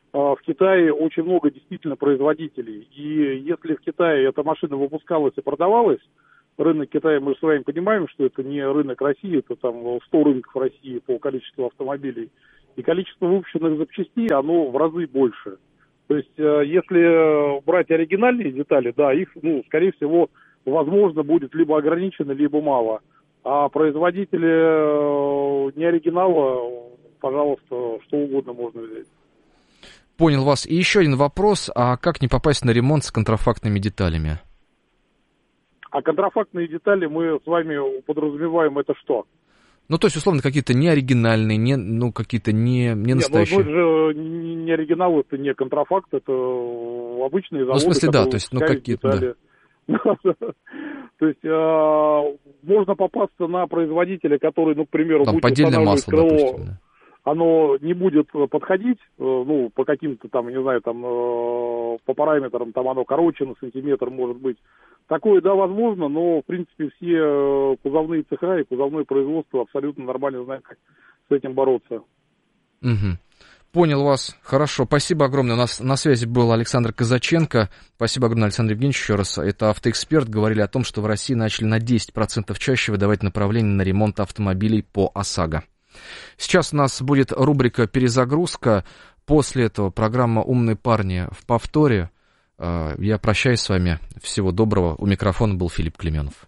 Speaker 17: в Китае очень много действительно производителей. И если в Китае эта машина выпускалась и продавалась, рынок Китая, мы же с вами понимаем, что это не рынок России, это там сто рынков России по количеству автомобилей. И количество выпущенных запчастей, оно в разы больше. То есть, если брать оригинальные детали, да, их, ну, скорее всего, возможно, будет либо ограничено, либо мало. А производители не оригинала, пожалуйста, что угодно можно взять.
Speaker 2: Понял вас. И еще один вопрос. А как не попасть на ремонт с контрафактными деталями?
Speaker 17: А контрафактные детали мы с вами подразумеваем это что?
Speaker 2: Ну, то есть, условно, какие-то не оригинальные, не, ну, какие-то не, не настоящие.
Speaker 17: Нет, ну, это же не оригинал, это не контрафакт, это обычные заводы.
Speaker 2: Ну, в смысле, да, то есть, ну, какие-то, да.
Speaker 17: То есть, можно попасться на производителя, который, ну, к примеру,
Speaker 2: будет
Speaker 17: устанавливать крыло, оно не будет подходить, ну, по каким-то там, не знаю, там, по параметрам, там оно короче на сантиметр может быть. Такое, да, возможно, но, в принципе, все кузовные цеха и кузовное производство абсолютно нормально знают, как с этим бороться.
Speaker 2: Угу. Понял вас. Хорошо. Спасибо огромное. У нас на связи был Александр Казаченко. Спасибо огромное, Александр Евгеньевич, еще раз. Это автоэксперт. Говорили о том, что в России начали на десять процентов чаще выдавать направления на ремонт автомобилей по ОСАГО. Сейчас у нас будет рубрика «Перезагрузка». После этого программа «Умные парни» в повторе. Я прощаюсь с вами. Всего доброго. У микрофона был Филипп Клеменов.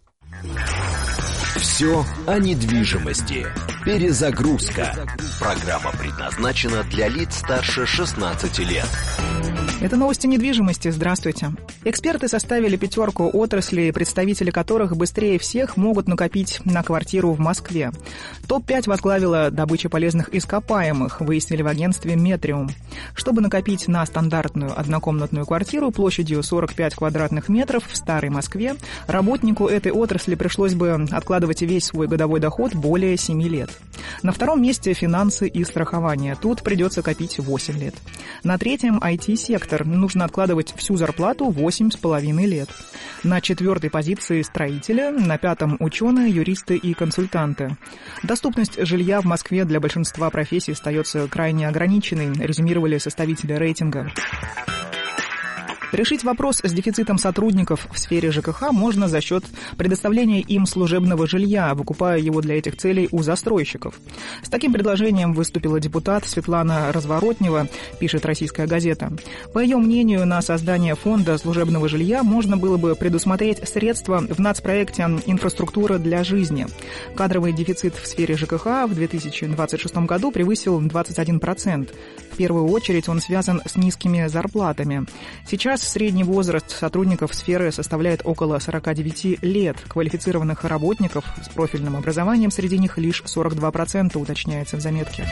Speaker 9: Все о недвижимости. Перезагрузка. Программа предназначена для лиц старше шестнадцати лет.
Speaker 18: Это новости недвижимости. Здравствуйте. Эксперты составили пятерку отраслей, представители которых быстрее всех могут накопить на квартиру в Москве. топ пять возглавила добыча полезных ископаемых, выяснили в агентстве «Метриум». Чтобы накопить на стандартную однокомнатную квартиру площадью сорок пять квадратных метров в старой Москве, работнику этой отрасли пришлось бы откладывать весь свой годовой доход более семи лет. На втором месте финансы и страхование. Тут придется копить восемь лет. На третьем ай ти-сектор. Нужно откладывать всю зарплату восемь с половиной лет. На четвертой позиции строители, на пятом ученые, юристы и консультанты. Доступность жилья в Москве для большинства профессий остается крайне ограниченной, резюмировали составители рейтинга. Решить вопрос с дефицитом сотрудников в сфере ЖКХ можно за счет предоставления им служебного жилья, выкупая его для этих целей у застройщиков. С таким предложением выступила депутат Светлана Разворотнева, пишет «Российская газета». По ее мнению, на создание фонда служебного жилья можно было бы предусмотреть средства в нацпроекте «Инфраструктура для жизни». Кадровый дефицит в сфере ЖКХ в две тысячи двадцать шестом году превысил двадцать один процент. В первую очередь он связан с низкими зарплатами. Сейчас средний возраст сотрудников сферы составляет около сорок девять лет. Квалифицированных работников с профильным образованием среди них лишь сорок два процента, уточняется в заметке.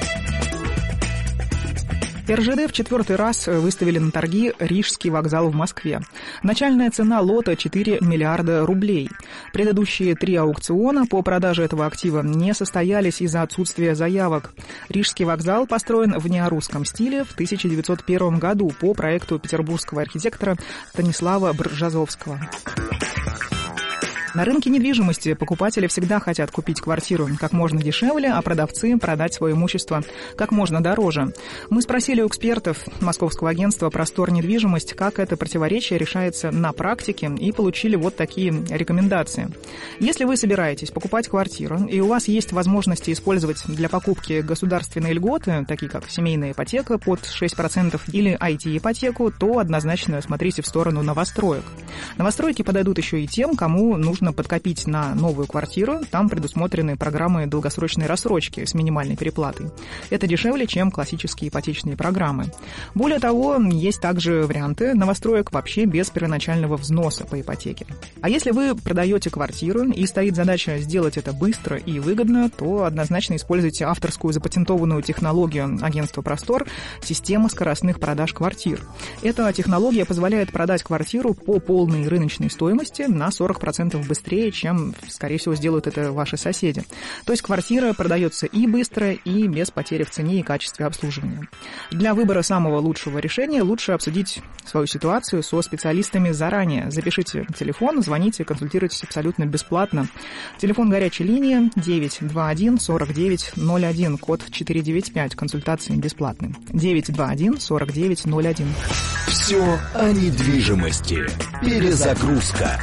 Speaker 18: эр жэ дэ в четвертый раз выставили на торги Рижский вокзал в Москве. Начальная цена лота четыре миллиарда рублей. Предыдущие три аукциона по продаже этого актива не состоялись из-за отсутствия заявок. Рижский вокзал построен в неорусском стиле в тысяча девятьсот первом году по проекту петербургского архитектора Станислава Бржазовского. На рынке недвижимости покупатели всегда хотят купить квартиру как можно дешевле, а продавцы продать свое имущество как можно дороже. Мы спросили у экспертов московского агентства «Простор недвижимость», как это противоречие решается на практике, и получили вот такие рекомендации. Если вы собираетесь покупать квартиру, и у вас есть возможности использовать для покупки государственные льготы, такие как семейная ипотека под шесть процентов или ай ти-ипотеку, то однозначно смотрите в сторону новостроек. Новостройки подойдут еще и тем, кому нужно Нужно подкопить на новую квартиру, там предусмотрены программы долгосрочной рассрочки с минимальной переплатой. Это дешевле, чем классические ипотечные программы. Более того, есть также варианты новостроек вообще без первоначального взноса по ипотеке. А если вы продаете квартиру и стоит задача сделать это быстро и выгодно, то однозначно используйте авторскую запатентованную технологию агентства «Простор» — система скоростных продаж квартир. Эта технология позволяет продать квартиру по полной рыночной стоимости на сорок процентов быстрее, чем, скорее всего, сделают это ваши соседи. То есть квартира продается и быстро, и без потери в цене и качестве обслуживания. Для выбора самого лучшего решения лучше обсудить свою ситуацию со специалистами заранее. Запишите телефон, звоните, консультируйтесь абсолютно бесплатно. Телефон горячей линии девять два один сорок девять ноль один, код четыреста девяносто пять, консультации бесплатные. девять два один сорок девять ноль один.
Speaker 9: Все о недвижимости. Перезагрузка.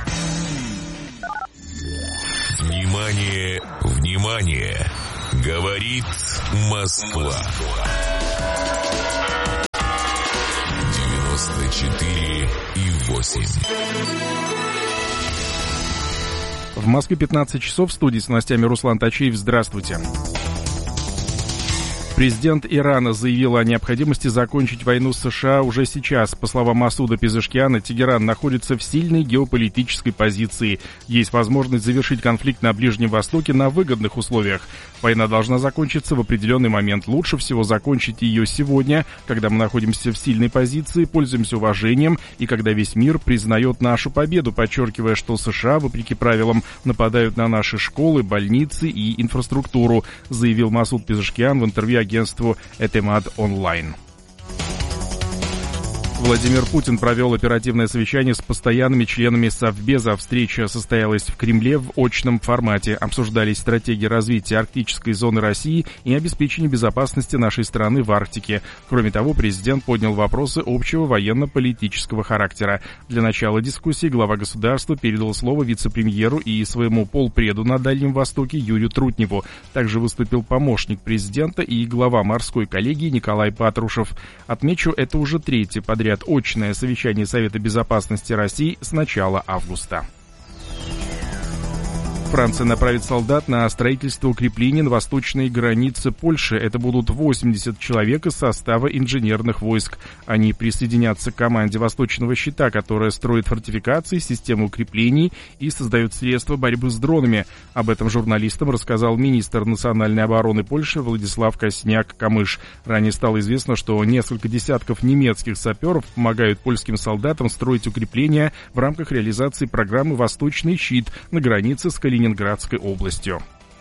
Speaker 3: Внимание, внимание! Говорит Москва. девяносто четыре и восемь.
Speaker 4: В Москве пятнадцать часов, в студии с новостями Руслан Тачиев. Здравствуйте. Президент Ирана заявил о необходимости закончить войну с США уже сейчас. По словам Масуда Пезешкиана, Тегеран находится в сильной геополитической позиции. Есть возможность завершить конфликт на Ближнем Востоке на выгодных условиях. Война должна закончиться в определенный момент. Лучше всего закончить ее сегодня, когда мы находимся в сильной позиции, пользуемся уважением и когда весь мир признает нашу победу, подчеркивая, что США, вопреки правилам, нападают на наши школы, больницы и инфраструктуру, заявил Масуд Пезешкиан в интервью агентству «Этемад Онлайн». Владимир Путин провел оперативное совещание с постоянными членами Совбеза. Встреча состоялась в Кремле в очном формате. Обсуждались стратегии развития арктической зоны России и обеспечения безопасности нашей страны в Арктике. Кроме того, президент поднял вопросы общего военно-политического характера. Для начала дискуссии глава государства передал слово вице-премьеру и своему полпреду на Дальнем Востоке Юрию Трутневу. Также выступил помощник президента и глава морской коллегии Николай Патрушев. Отмечу, это уже третье подряд очное совещание Совета безопасности России с начала августа. Франция направит солдат на строительство укреплений на восточной границе Польши. Это будут восемьдесят человек из состава инженерных войск. Они присоединятся к команде Восточного щита, которая строит фортификации, систему укреплений и создает средства борьбы с дронами. Об этом журналистам рассказал министр национальной обороны Польши Владислав Косняк-Камыш. Ранее стало известно, что несколько десятков немецких саперов помогают польским солдатам строить укрепления в рамках реализации программы «Восточный щит» на границе с Калининградом. Ленинградской областью.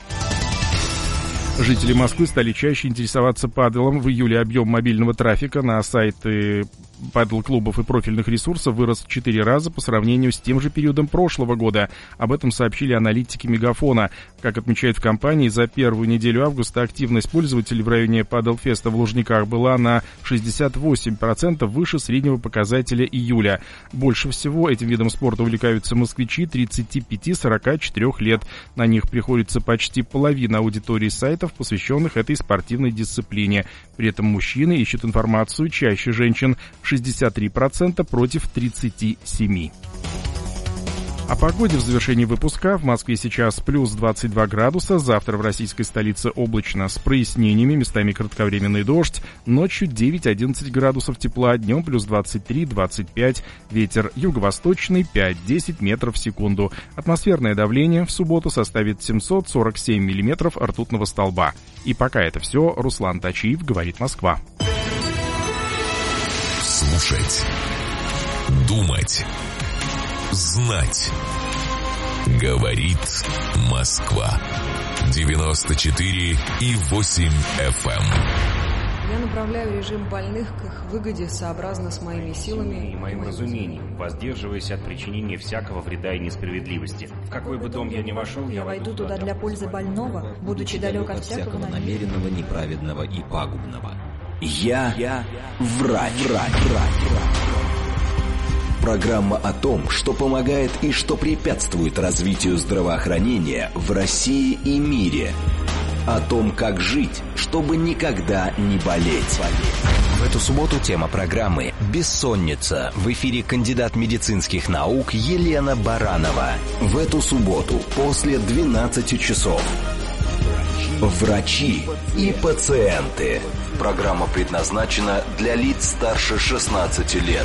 Speaker 4: Жители Москвы стали чаще интересоваться паделом. В июле объем мобильного трафика на сайты падл-клубов и профильных ресурсов вырос в четыре раза по сравнению с тем же периодом прошлого года. Об этом сообщили аналитики Мегафона. Как отмечают в компании, за первую неделю августа активность пользователей в районе падл-феста в Лужниках была на шестьдесят восемь процентов выше среднего показателя июля. Больше всего этим видом спорта увлекаются москвичи тридцати пяти - сорока четырёх лет. На них приходится почти половина аудитории сайтов, посвященных этой спортивной дисциплине. При этом мужчины ищут информацию чаще женщин – шестьдесят три процента против тридцати семи процентов. О погоде в завершении выпуска. В Москве сейчас плюс двадцать два градуса. Завтра в российской столице облачно с прояснениями, местами кратковременный дождь. Ночью девять - одиннадцать градусов тепла, днем плюс двадцать три - двадцать пять. Ветер юго-восточный пять - десять метров в секунду. Атмосферное давление в субботу составит семьсот сорок семь миллиметров ртутного столба. И пока это все. Руслан Тачиев, говорит Москва.
Speaker 3: Слушать, думать, знать. Говорит Москва. девяносто четыре и восемь эф эм.
Speaker 13: Я направляю режим больных к их выгоде сообразно с моими силами
Speaker 19: и моим разумением, воздерживаясь от причинения всякого вреда и несправедливости. В какой бы дом я ни вошел, я
Speaker 20: войду туда для пользы больного, будучи далек от всякого
Speaker 9: намеренного, неправедного и пагубного. Я, я врач, врач, врач, врач. Программа о том, что помогает и что препятствует развитию здравоохранения в России и мире. О том, как жить, чтобы никогда не болеть. В эту субботу тема программы «Бессонница». В эфире кандидат медицинских наук Елена Баранова. В эту субботу после двенадцати часов. Врачи и пациенты. Программа предназначена для лиц старше шестнадцати лет.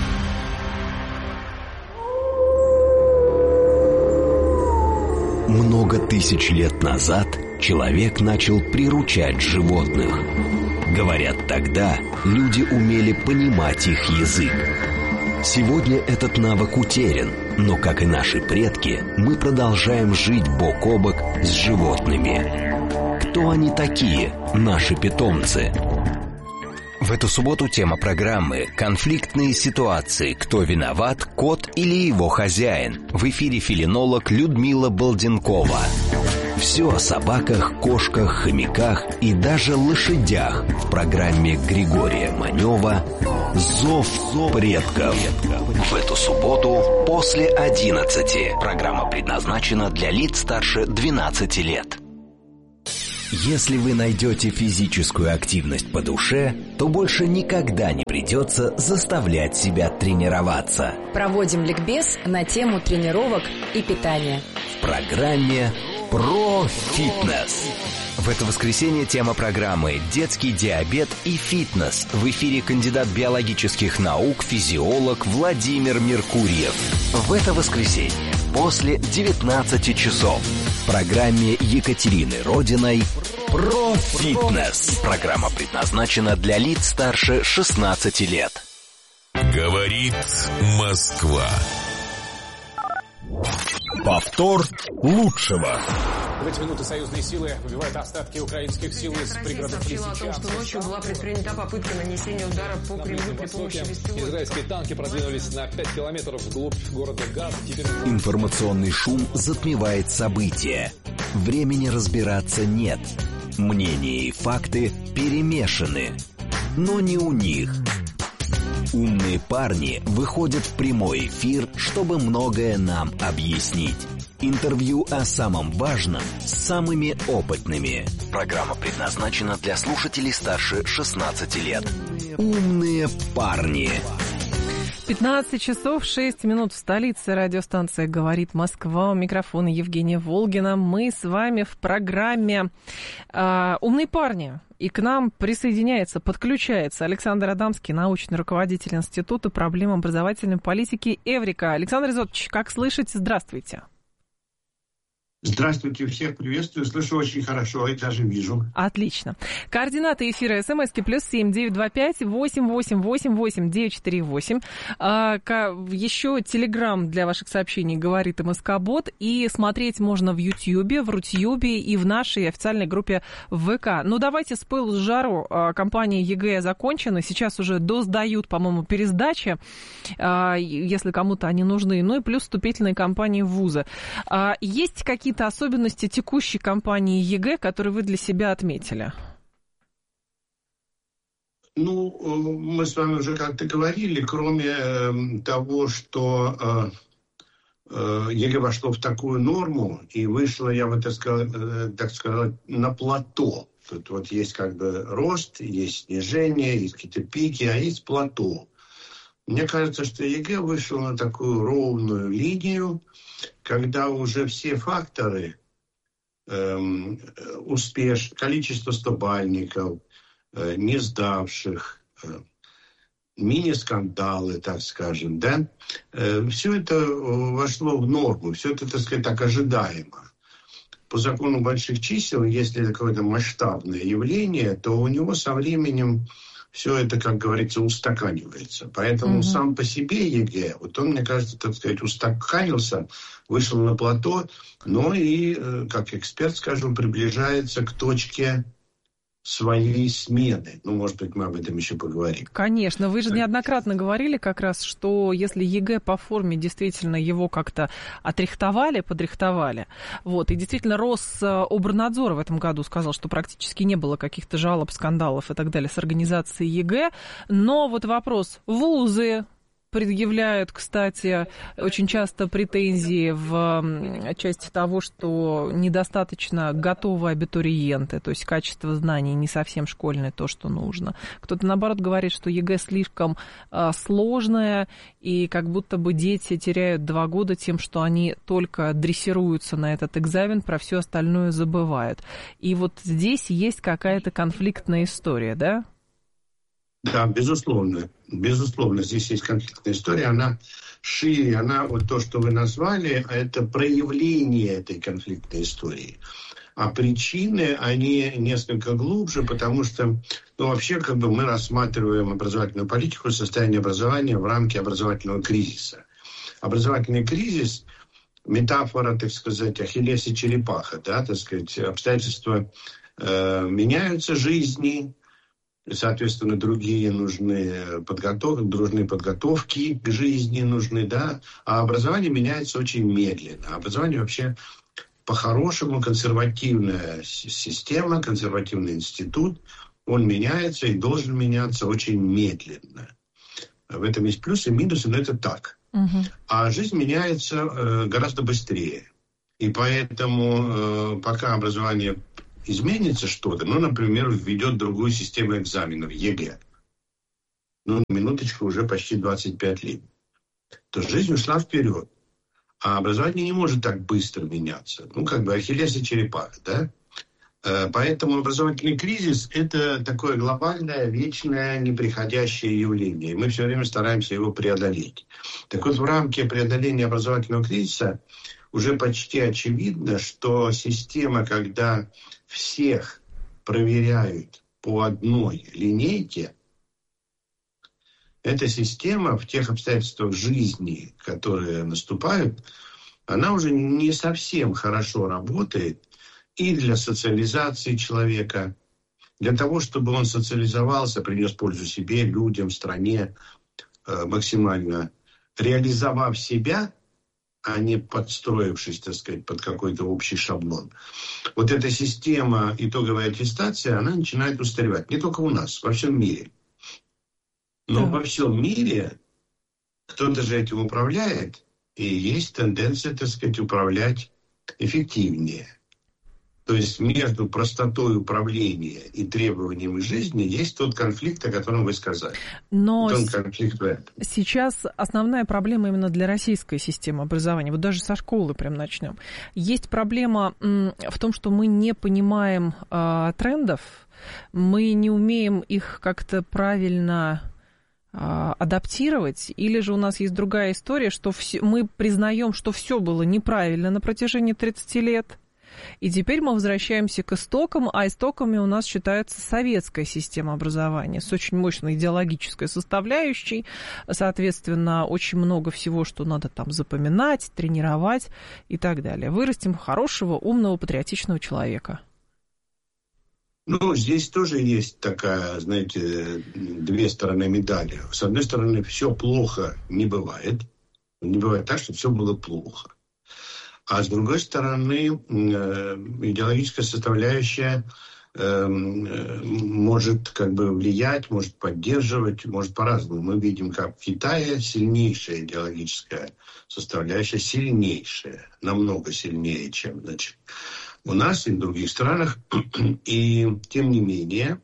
Speaker 9: Много тысяч лет назад человек начал приручать животных. Говорят, тогда люди умели понимать их язык. Сегодня этот навык утерян, Но, как и наши предки, мы продолжаем жить бок о бок с животными. Кто они такие, наши питомцы? В эту субботу тема программы «Конфликтные ситуации. Кто виноват, кот или его хозяин?» В эфире фелинолог Людмила Балденкова. Все о собаках, кошках, хомяках и даже лошадях в программе Григория Манева «Зов предков». В эту субботу после одиннадцати. Программа предназначена для лиц старше двенадцати лет. Если вы найдете физическую активность по душе, то больше никогда не придется заставлять себя тренироваться.
Speaker 21: Проводим ликбез на тему тренировок и питания.
Speaker 9: В программе «Про фитнес». В это воскресенье тема программы «Детский диабет и фитнес». В эфире кандидат биологических наук, физиолог Владимир Меркурьев. В это воскресенье после девятнадцати часов в программе Екатерины Родиной «Про фитнес». Программа предназначена для лиц старше шестнадцати лет.
Speaker 3: Говорит Москва.
Speaker 6: Повтор лучшего.
Speaker 12: В эти минуты союзные силы выбивают остатки украинских сил из пригородов Лисичанска.
Speaker 13: О том, что ночью была предпринята попытка нанесения удара по Кремлю при помощи беспилотников.
Speaker 12: Израильские танки продвинулись на пять километров вглубь города Газ. Теперь...
Speaker 9: Информационный шум затмевает события. Времени разбираться нет. Мнения и факты перемешаны. Но не у них. Умные парни выходят в прямой эфир, чтобы многое нам объяснить. Интервью о самом важном с самыми опытными. Программа предназначена для слушателей старше шестнадцати лет. Умные парни.
Speaker 22: пятнадцать часов шесть минут в столице. Радиостанция «Говорит Москва». У микрофона Евгения Волгина. Мы с вами в программе э, «Умные парни». И к нам присоединяется, подключается Александр Адамский, научный руководитель Института проблем образовательной политики «Эврика». Александр Изотович, как слышите? Здравствуйте.
Speaker 23: Здравствуйте, всех приветствую, слышу очень хорошо и даже вижу.
Speaker 22: Отлично. Координаты эфира СМСки плюс семь девять два пять восемь восемь восемь восемь девять четыре восемь. А, еще телеграм для ваших сообщений «Говорит МСК-бот». И смотреть можно в Ютьюбе, в Рутьюбе и в нашей официальной группе в ВК. Ну, давайте с пылу с жару. Кампания ЕГЭ закончена. Сейчас уже досдают, по-моему, пересдачи, если кому-то они нужны. Ну и плюс вступительные кампании в вузы. Есть какие-то особенности текущей кампании ЕГЭ, которые вы для себя отметили?
Speaker 23: Ну, мы с вами уже как-то говорили, кроме э, того, что э, э, ЕГЭ вошло в такую норму и вышло, я бы так сказал, э, так сказать, на плато. Тут вот есть как бы рост, есть снижение, есть какие-то пики, а есть плато. Мне кажется, что ЕГЭ вышел на такую ровную линию, когда уже все факторы, эм, успеш, количество стобальников, э, не сдавших, э, мини-скандалы, так скажем, да, э, все это вошло в норму, все это, так сказать, так ожидаемо. По закону больших чисел, если это какое-то масштабное явление, то у него со временем все это, как говорится, устаканивается. Поэтому mm-hmm. сам по себе ЕГЭ, вот он, мне кажется, так сказать, устаканился, вышел на плато, но и, как эксперт, скажем, приближается к точке своей смены. Ну, может быть, мы об этом еще поговорим.
Speaker 22: Конечно. Вы же неоднократно говорили как раз, что если ЕГЭ по форме действительно его как-то отрихтовали, подрихтовали, вот, и действительно Рособорнадзор в этом году сказал, что практически не было каких-то жалоб, скандалов и так далее с организацией ЕГЭ, но вот вопрос, вузы предъявляют, кстати, очень часто претензии в части того, что недостаточно готовы абитуриенты, то есть качество знаний не совсем школьное, то, что нужно. Кто-то, наоборот, говорит, что ЕГЭ слишком а, сложное, и как будто бы дети теряют два года тем, что они только дрессируются на этот экзамен, про все остальное забывают. И вот здесь есть какая-то конфликтная история, да?
Speaker 23: Да, безусловно. Безусловно, здесь есть конфликтная история. Она шире, она, вот то, что вы назвали, это проявление этой конфликтной истории. А причины, они несколько глубже, потому что, ну, вообще, как бы мы рассматриваем образовательную политику, состояние образования в рамке образовательного кризиса. образовательный кризис, метафора, так сказать, Ахиллес и черепаха, да, так сказать, обстоятельства э, меняются, жизни, соответственно, другие нужны подготовки, нужны подготовки к жизни нужны, да, а образование меняется очень медленно. Образование вообще по-хорошему консервативная система, консервативный институт, он меняется и должен меняться очень медленно. В этом есть плюсы и минусы, но это так. Угу. А жизнь меняется э, гораздо быстрее. И поэтому э, пока образование изменится что-то, ну, например, введет другую систему экзаменов, ЕГЭ, ну, минуточку, уже почти двадцать пять лет, то жизнь ушла вперед. А образование не может так быстро меняться. Ну, как бы Ахиллес и черепаха, да? Поэтому образовательный кризис – это такое глобальное, вечное, неприходящее явление. И мы все время стараемся его преодолеть. Так вот, в рамке преодоления образовательного кризиса уже почти очевидно, что система, когда всех проверяют по одной линейке, эта система в тех обстоятельствах жизни, которые наступают, она уже не совсем хорошо работает и для социализации человека, для того, чтобы он социализовался, принес пользу себе, людям, стране, максимально реализовав себя, а не подстроившись, так сказать, под какой-то общий шаблон. Вот эта система итоговой аттестации, она начинает устаревать. Не только у нас, во всем мире. Но во всем мире кто-то же этим управляет, и есть тенденция, так сказать, управлять эффективнее. То есть между простотой управления и требованиями жизни есть тот конфликт, о котором вы сказали.
Speaker 22: Но
Speaker 23: тот конфликт в этом.
Speaker 22: Сейчас основная проблема именно для российской системы образования, вот даже со школы прям начнем. Есть проблема в том, что мы не понимаем э, трендов, мы не умеем их как-то правильно э, адаптировать, или же у нас есть другая история, что все, мы признаем, что все было неправильно на протяжении тридцати лет, и теперь мы возвращаемся к истокам, а истоками у нас считается советская система образования с очень мощной идеологической составляющей, соответственно, очень много всего, что надо там запоминать, тренировать и так далее. Вырастим хорошего, умного, патриотичного человека.
Speaker 23: Ну, здесь тоже есть такая, знаете, две стороны медали. С одной стороны, все плохо не бывает. Не бывает так, что все было плохо. А с другой стороны, идеологическая составляющая может как бы влиять, может поддерживать, может по-разному. Мы видим, как в Китае сильнейшая идеологическая составляющая, сильнейшая, намного сильнее, чем, значит, у нас и в других странах. И тем не менее,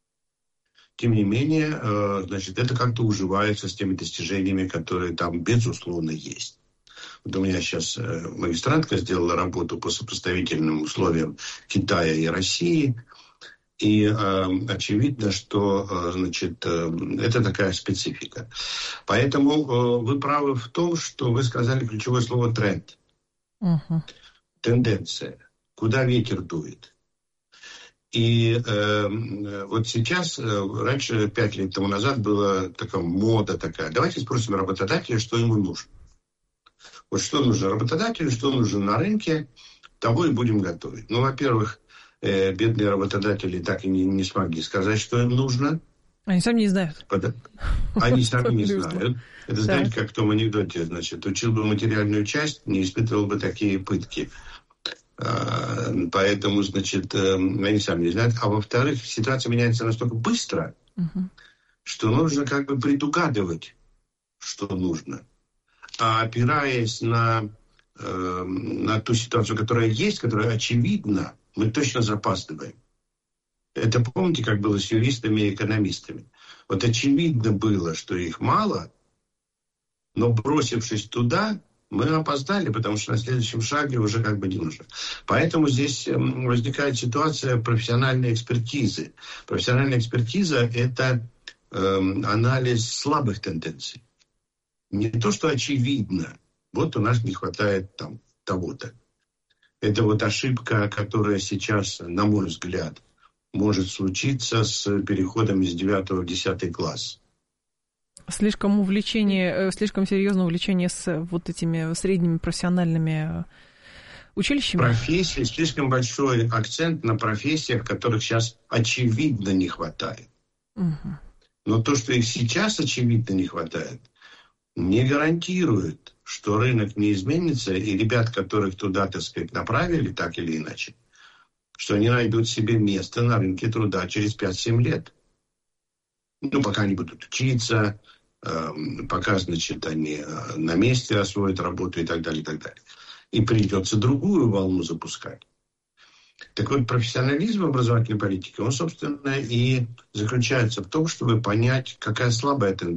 Speaker 23: тем не менее, значит, это как-то уживается с теми достижениями, которые там, безусловно, есть. Вот у меня сейчас магистрантка сделала работу по сопоставительным условиям Китая и России. И э, очевидно, что э, значит, э, это такая специфика. Поэтому э, вы правы в том, что вы сказали ключевое слово «тренд». Uh-huh. Тенденция. Куда ветер дует. И э, вот сейчас, э, раньше, пять лет тому назад, была такая мода такая. Давайте спросим работодателя, что ему нужно. Вот что нужно работодателю, что нужно на рынке, того и будем готовить. Ну, во-первых, э, бедные работодатели так и не, не смогли сказать, что им нужно.
Speaker 22: Они сами не знают.
Speaker 23: Под... Они сами не знают. Это, знаете, как в том анекдоте, значит, учил бы материальную часть, не испытывал бы такие пытки. А, поэтому, значит, они сами не знают. А во-вторых, ситуация меняется настолько быстро, угу. что нужно как бы предугадывать, что нужно. А опираясь на, э, на ту ситуацию, которая есть, которая очевидна, мы точно запаздываем. Это помните, как было с юристами и экономистами? Вот очевидно было, что их мало, но бросившись туда, мы опоздали, потому что на следующем шаге уже как бы не нужно. Поэтому здесь возникает ситуация профессиональной экспертизы. Профессиональная экспертиза – это э, анализ слабых тенденций. Не то, что очевидно, вот у нас не хватает там того-то. Это вот ошибка, которая сейчас, на мой взгляд, может случиться с переходом из девятого в десятый класс.
Speaker 22: Слишком увлечение, слишком серьезное увлечение с вот этими средними профессиональными училищами?
Speaker 23: Профессии, слишком большой акцент на профессиях, которых сейчас очевидно не хватает.
Speaker 22: Угу.
Speaker 23: Но то, что их сейчас очевидно не хватает, не гарантирует, что рынок не изменится, и ребят, которых туда, так сказать, направили, так или иначе, что они найдут себе место на рынке труда через пять-семь лет. Ну, пока они будут учиться, э, пока, значит, они на месте освоят работу и так далее, и так далее. И придется другую волну запускать. Так вот, профессионализм образовательной политики, он, собственно, и заключается в том, чтобы понять, какая слабая тенденция